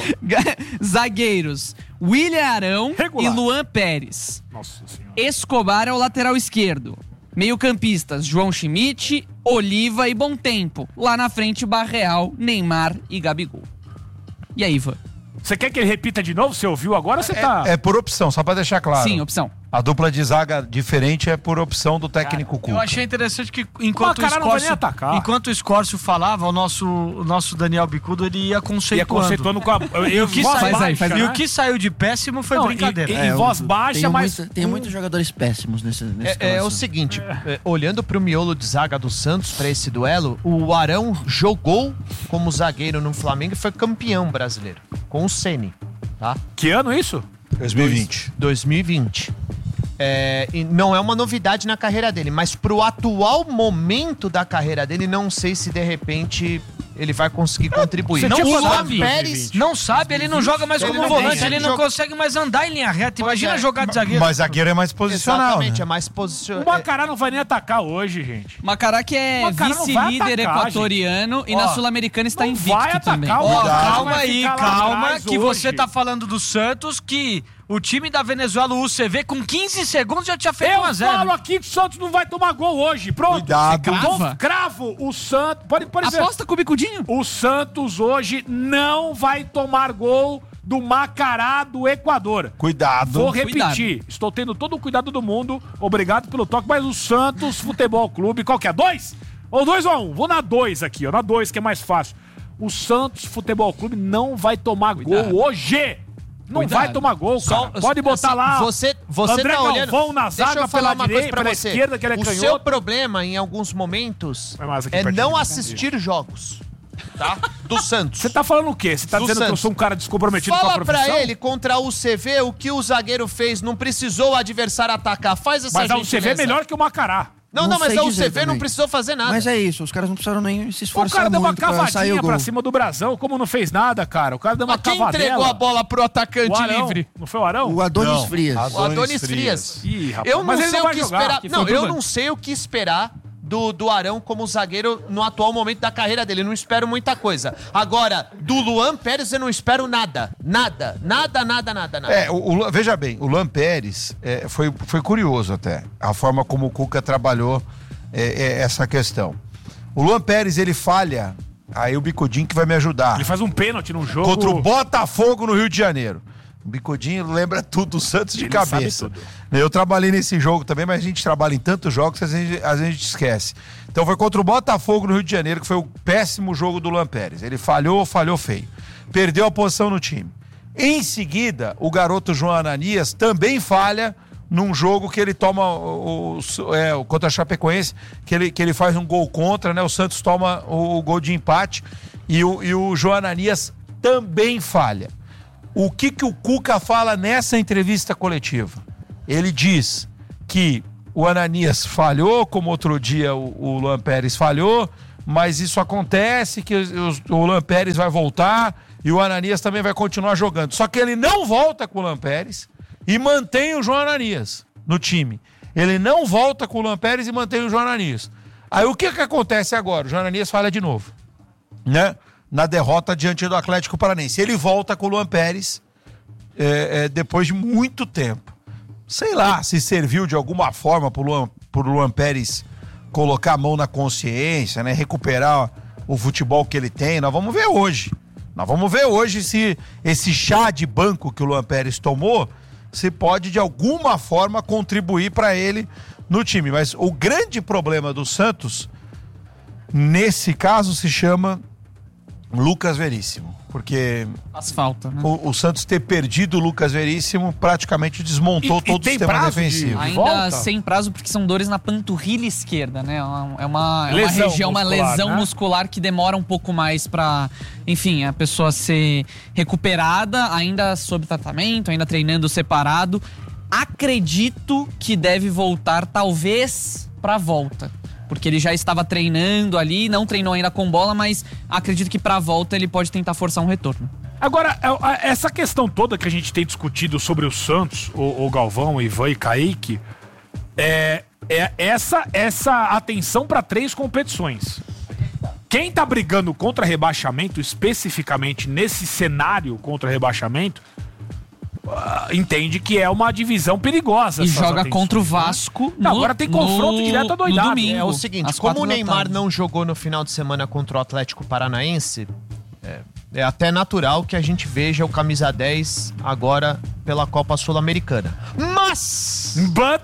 Zagueiros, William Arão Regular. e Luan Pérez. Nossa senhora. Escobar é o lateral esquerdo. Meio-campistas, João Schmidt, Oliva e Bom Tempo. Lá na frente, Barreal, Neymar e Gabigol. E aí, Ivan? Você quer que ele repita de novo? Você ouviu agora ou você tá... É por opção, só pra deixar claro. Sim, opção. A dupla de zaga diferente é por opção do técnico Cuca. Eu achei interessante que enquanto Mas o cara não vai nem atacar. enquanto o Escórcio falava, o nosso Daniel Bicudo, ele ia conceituando. com a... E o que, voz saiu, baixa, e né? o que saiu de péssimo foi Não, brincadeira. em voz baixa, mas... Tem muitos jogadores péssimos nesse É escalação. o seguinte, olhando pro miolo de zaga do Santos pra esse duelo, o Arão jogou como zagueiro no Flamengo e foi campeão brasileiro, com o Ceni, tá? Que ano isso? 2020. 2020. E não é uma novidade na carreira dele, mas pro atual momento da carreira dele, não sei se de repente ele vai conseguir contribuir. Não o Luan sabe, Pérez não sabe, ele não joga mais Ele como não volante, tem, ele ele não joga- consegue mais andar em linha reta. Imagina é. jogar de zagueiro. Mas zagueiro é mais posicional, Exatamente, né? é mais O posicional. Macará não vai nem atacar hoje, gente. Macará que é Macará não vai vice-líder atacar, equatoriano e Ó, na Sul-Americana está não invicto vai atacar também. o Ó, Macará, calma vai aí, ficar lá calma, atrás que hoje. você tá falando do Santos, que o time da Venezuela, o UCV, com 15 segundos já tinha feito Eu 1-0. falo aqui que o Santos não vai tomar gol hoje. Pronto. Cuidado. Você crava? Cravo. O Santos... Pode ver. Aposta com o Bicudinho. O Santos hoje não vai tomar gol do Macará do Equador. Cuidado. Vou repetir. Estou tendo todo o cuidado do mundo. Obrigado pelo toque. Mas o Santos Futebol Clube, qual que é? 2? Ou 2 ou 1? Vou na 2 aqui, ó. Na 2, que é mais fácil. O Santos Futebol Clube não vai tomar gol hoje. Não Cuidado. vai tomar gol, cara. Pode botar assim, lá. Você André tá olhando. Galvão na Deixa zaga eu falar pela uma coisa direita, pra pela você. esquerda, que ele é O canhoto. seu problema, em alguns momentos, mais aqui é pertinho, não né? assistir jogos. Tá? Do Santos. Você tá falando o quê? Você tá Do dizendo que eu Santos. sou um cara descomprometido com a Fala profissão? pra ele, contra o CV, o que o zagueiro fez, não precisou o adversário atacar. Faz essa Mas a gentileza. UCV é melhor que o Macará. Não, mas sei a dizer UCV não também. precisou fazer nada. Mas é isso, os caras não precisaram nem se O esforçar cara deu uma muito pra sair o cavadinha gol. pra cima do Brasão, como não fez nada, cara. O cara deu uma Mas quem cavadela. entregou a bola pro atacante O Arão. livre? Não foi o Arão? O Adonis Não, Frias. O Adonis Frias. Ih, rapaz. Eu não Mas ele sei não o vai que jogar. esperar. Que Não, foi o eu Duban. não sei o que esperar do Arão como zagueiro no atual momento da carreira dele. Não espero muita coisa. Agora, do Luan Pérez eu não espero nada. Nada. Veja bem, o Luan Pérez foi curioso até, a forma como o Cuca trabalhou essa questão. O Luan Pérez, ele falha, aí o Bicudinho que vai me ajudar. Ele faz um pênalti num jogo. Contra o Botafogo no Rio de Janeiro. O Bicudinho lembra tudo do Santos de Ele cabeça. sabe tudo. Eu trabalhei nesse jogo também, mas a gente trabalha em tantos jogos que às vezes a gente esquece. Então foi contra o Botafogo no Rio de Janeiro, que foi o péssimo jogo do Luan Pérez. Ele falhou feio. Perdeu a posição no time. Em seguida, o garoto João Ananias também falha num jogo que ele toma contra a Chapecoense, que ele faz um gol contra, né? O Santos toma o gol de empate e o João Ananias também falha. O que o Cuca fala nessa entrevista coletiva? Ele diz que o Ananias falhou, como outro dia o Luan Pérez falhou, mas isso acontece, que o Luan Pérez vai voltar e o Ananias também vai continuar jogando. Só que ele não volta com o Luan Pérez e mantém o João Ananias no time. Ele não volta com o Luan Pérez e mantém o João Ananias. Aí o que acontece agora? O João Ananias falha de novo, né? Na derrota diante do Atlético Paranaense. Ele volta com o Luan Pérez depois de muito tempo. Sei lá se serviu de alguma forma pro Luan Pérez colocar a mão na consciência, né? Recuperar o futebol que ele tem. Nós vamos ver hoje se esse chá de banco que o Luan Pérez tomou, se pode de alguma forma contribuir para ele no time. Mas o grande problema do Santos, nesse caso, se chama Lucas Veríssimo, porque faz falta, né? O Santos ter perdido o Lucas Veríssimo praticamente desmontou todo o sistema defensivo. Ainda sem prazo, porque são dores na panturrilha esquerda, né? É uma Lesão região, uma muscular, lesão né? muscular que demora um pouco mais pra, enfim, a pessoa ser recuperada, ainda sob tratamento, ainda treinando separado. Acredito que deve voltar, talvez, pra volta. Porque ele já estava treinando ali, não treinou ainda com bola, mas acredito que pra volta ele pode tentar forçar um retorno. Agora, essa questão toda que a gente tem discutido sobre o Santos, o Galvão, o Ivan e Kaique, essa atenção para 3 competições. Quem tá brigando contra rebaixamento, especificamente nesse cenário contra rebaixamento, entende que é uma divisão perigosa. E joga contra o Vasco. Não, agora tem confronto direto adoidado. Domingo, é o seguinte, como o Neymar não jogou no final de semana contra o Atlético Paranaense, é até natural que a gente veja o camisa 10 agora pela Copa Sul-Americana. Mas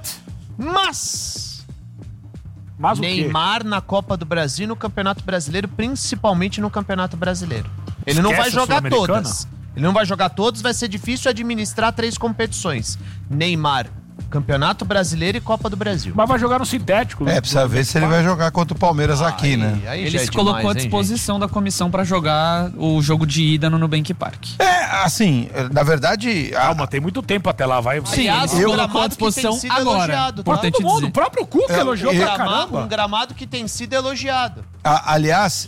o Neymar na Copa do Brasil e no Campeonato Brasileiro, principalmente no Campeonato Brasileiro. Ele não vai jogar todas. Ele não vai jogar todos, vai ser difícil administrar 3 competições. Neymar, Campeonato Brasileiro e Copa do Brasil. Mas vai jogar no sintético. Precisa ver se ele vai jogar contra o Palmeiras aqui, né? Ele se colocou à disposição da comissão pra jogar o jogo de ida no Nubank Park. Assim, na verdade... Calma, tem muito tempo até lá, vai... Sim, ele se colocou à disposição agora. Importante dizer. O próprio Cuca elogiou pra caramba. Um gramado que tem sido elogiado. Aliás,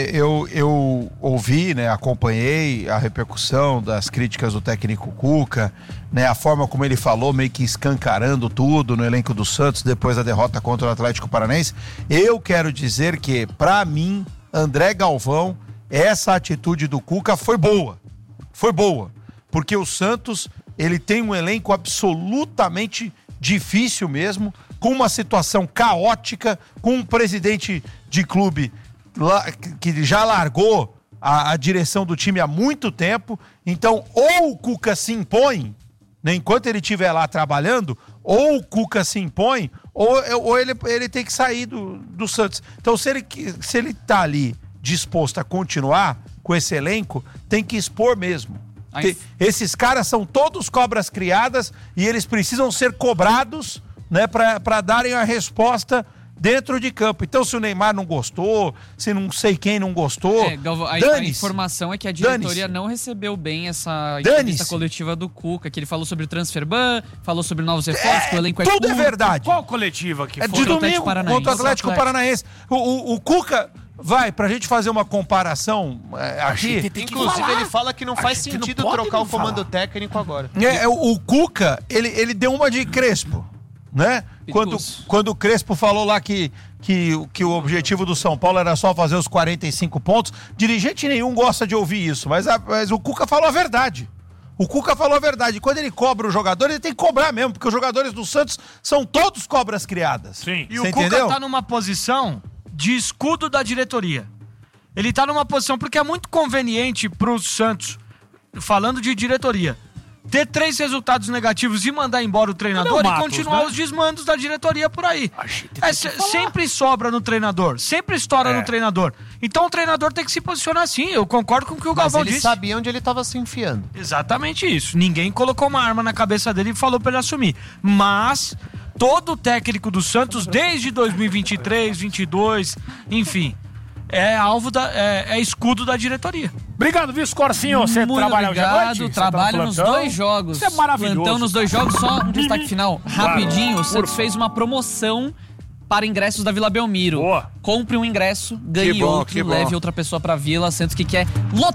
eu ouvi, né, acompanhei a repercussão das críticas do técnico Cuca, né, a forma como ele falou, meio que escancarando tudo no elenco do Santos depois da derrota contra o Atlético Paranaense. Eu quero dizer que, pra mim, André Galvão, essa atitude do Cuca foi boa, porque o Santos, ele tem um elenco absolutamente difícil mesmo, com uma situação caótica, com um presidente de clube que já largou a direção do time há muito tempo. Então, ou o Cuca se impõe, né, enquanto ele estiver lá trabalhando, ou o Cuca se impõe, ou ele tem que sair do Santos. Então, se ele tá ali disposto a continuar com esse elenco, tem que expor mesmo. Esses caras são todos cobras criadas e eles precisam ser cobrados, né, para darem a resposta dentro de campo. Então, se o Neymar não gostou, se não sei quem não gostou, a informação é que a diretoria não recebeu bem essa entrevista coletiva do Cuca, que ele falou sobre o transfer ban, falou sobre novos reforços, que o elenco tudo é verdade. Qual coletiva que foi? De domingo contra o Atlético Paranaense. O Cuca... Vai, pra gente fazer uma comparação aqui... Inclusive, ele fala que não faz sentido trocar o comando técnico agora. O Cuca, ele deu uma de Crespo, né? Quando o Crespo falou lá que o objetivo do São Paulo era só fazer os 45 pontos, dirigente nenhum gosta de ouvir isso, mas o Cuca falou a verdade. Quando ele cobra o jogador, ele tem que cobrar mesmo, porque os jogadores do Santos são todos cobras criadas. Sim. E o Cuca tá numa posição de escudo da diretoria. Ele tá numa posição porque é muito conveniente pro Santos, falando de diretoria, ter 3 resultados negativos e mandar embora o treinador e continuar os desmandos da diretoria por aí. Sempre sobra no treinador, sempre estoura no treinador. Então o treinador tem que se posicionar assim. Eu concordo com o que o Galvão disse. Mas ele sabia onde ele estava se enfiando. Exatamente isso. Ninguém colocou uma arma na cabeça dele e falou pra ele assumir. Mas todo técnico do Santos, desde 2023, 2022, enfim, é alvo é escudo da diretoria. Obrigado, viu, Scorcinho? Você trabalha hoje à noite? Trabalho nos 2 jogos. Isso é maravilhoso. Plantão nos 2 jogos, só um destaque final, rapidinho. O Santos fez uma promoção para ingressos da Vila Belmiro. Compre um ingresso, ganhe outro, leve outra pessoa pra Vila. Santos que quer lotar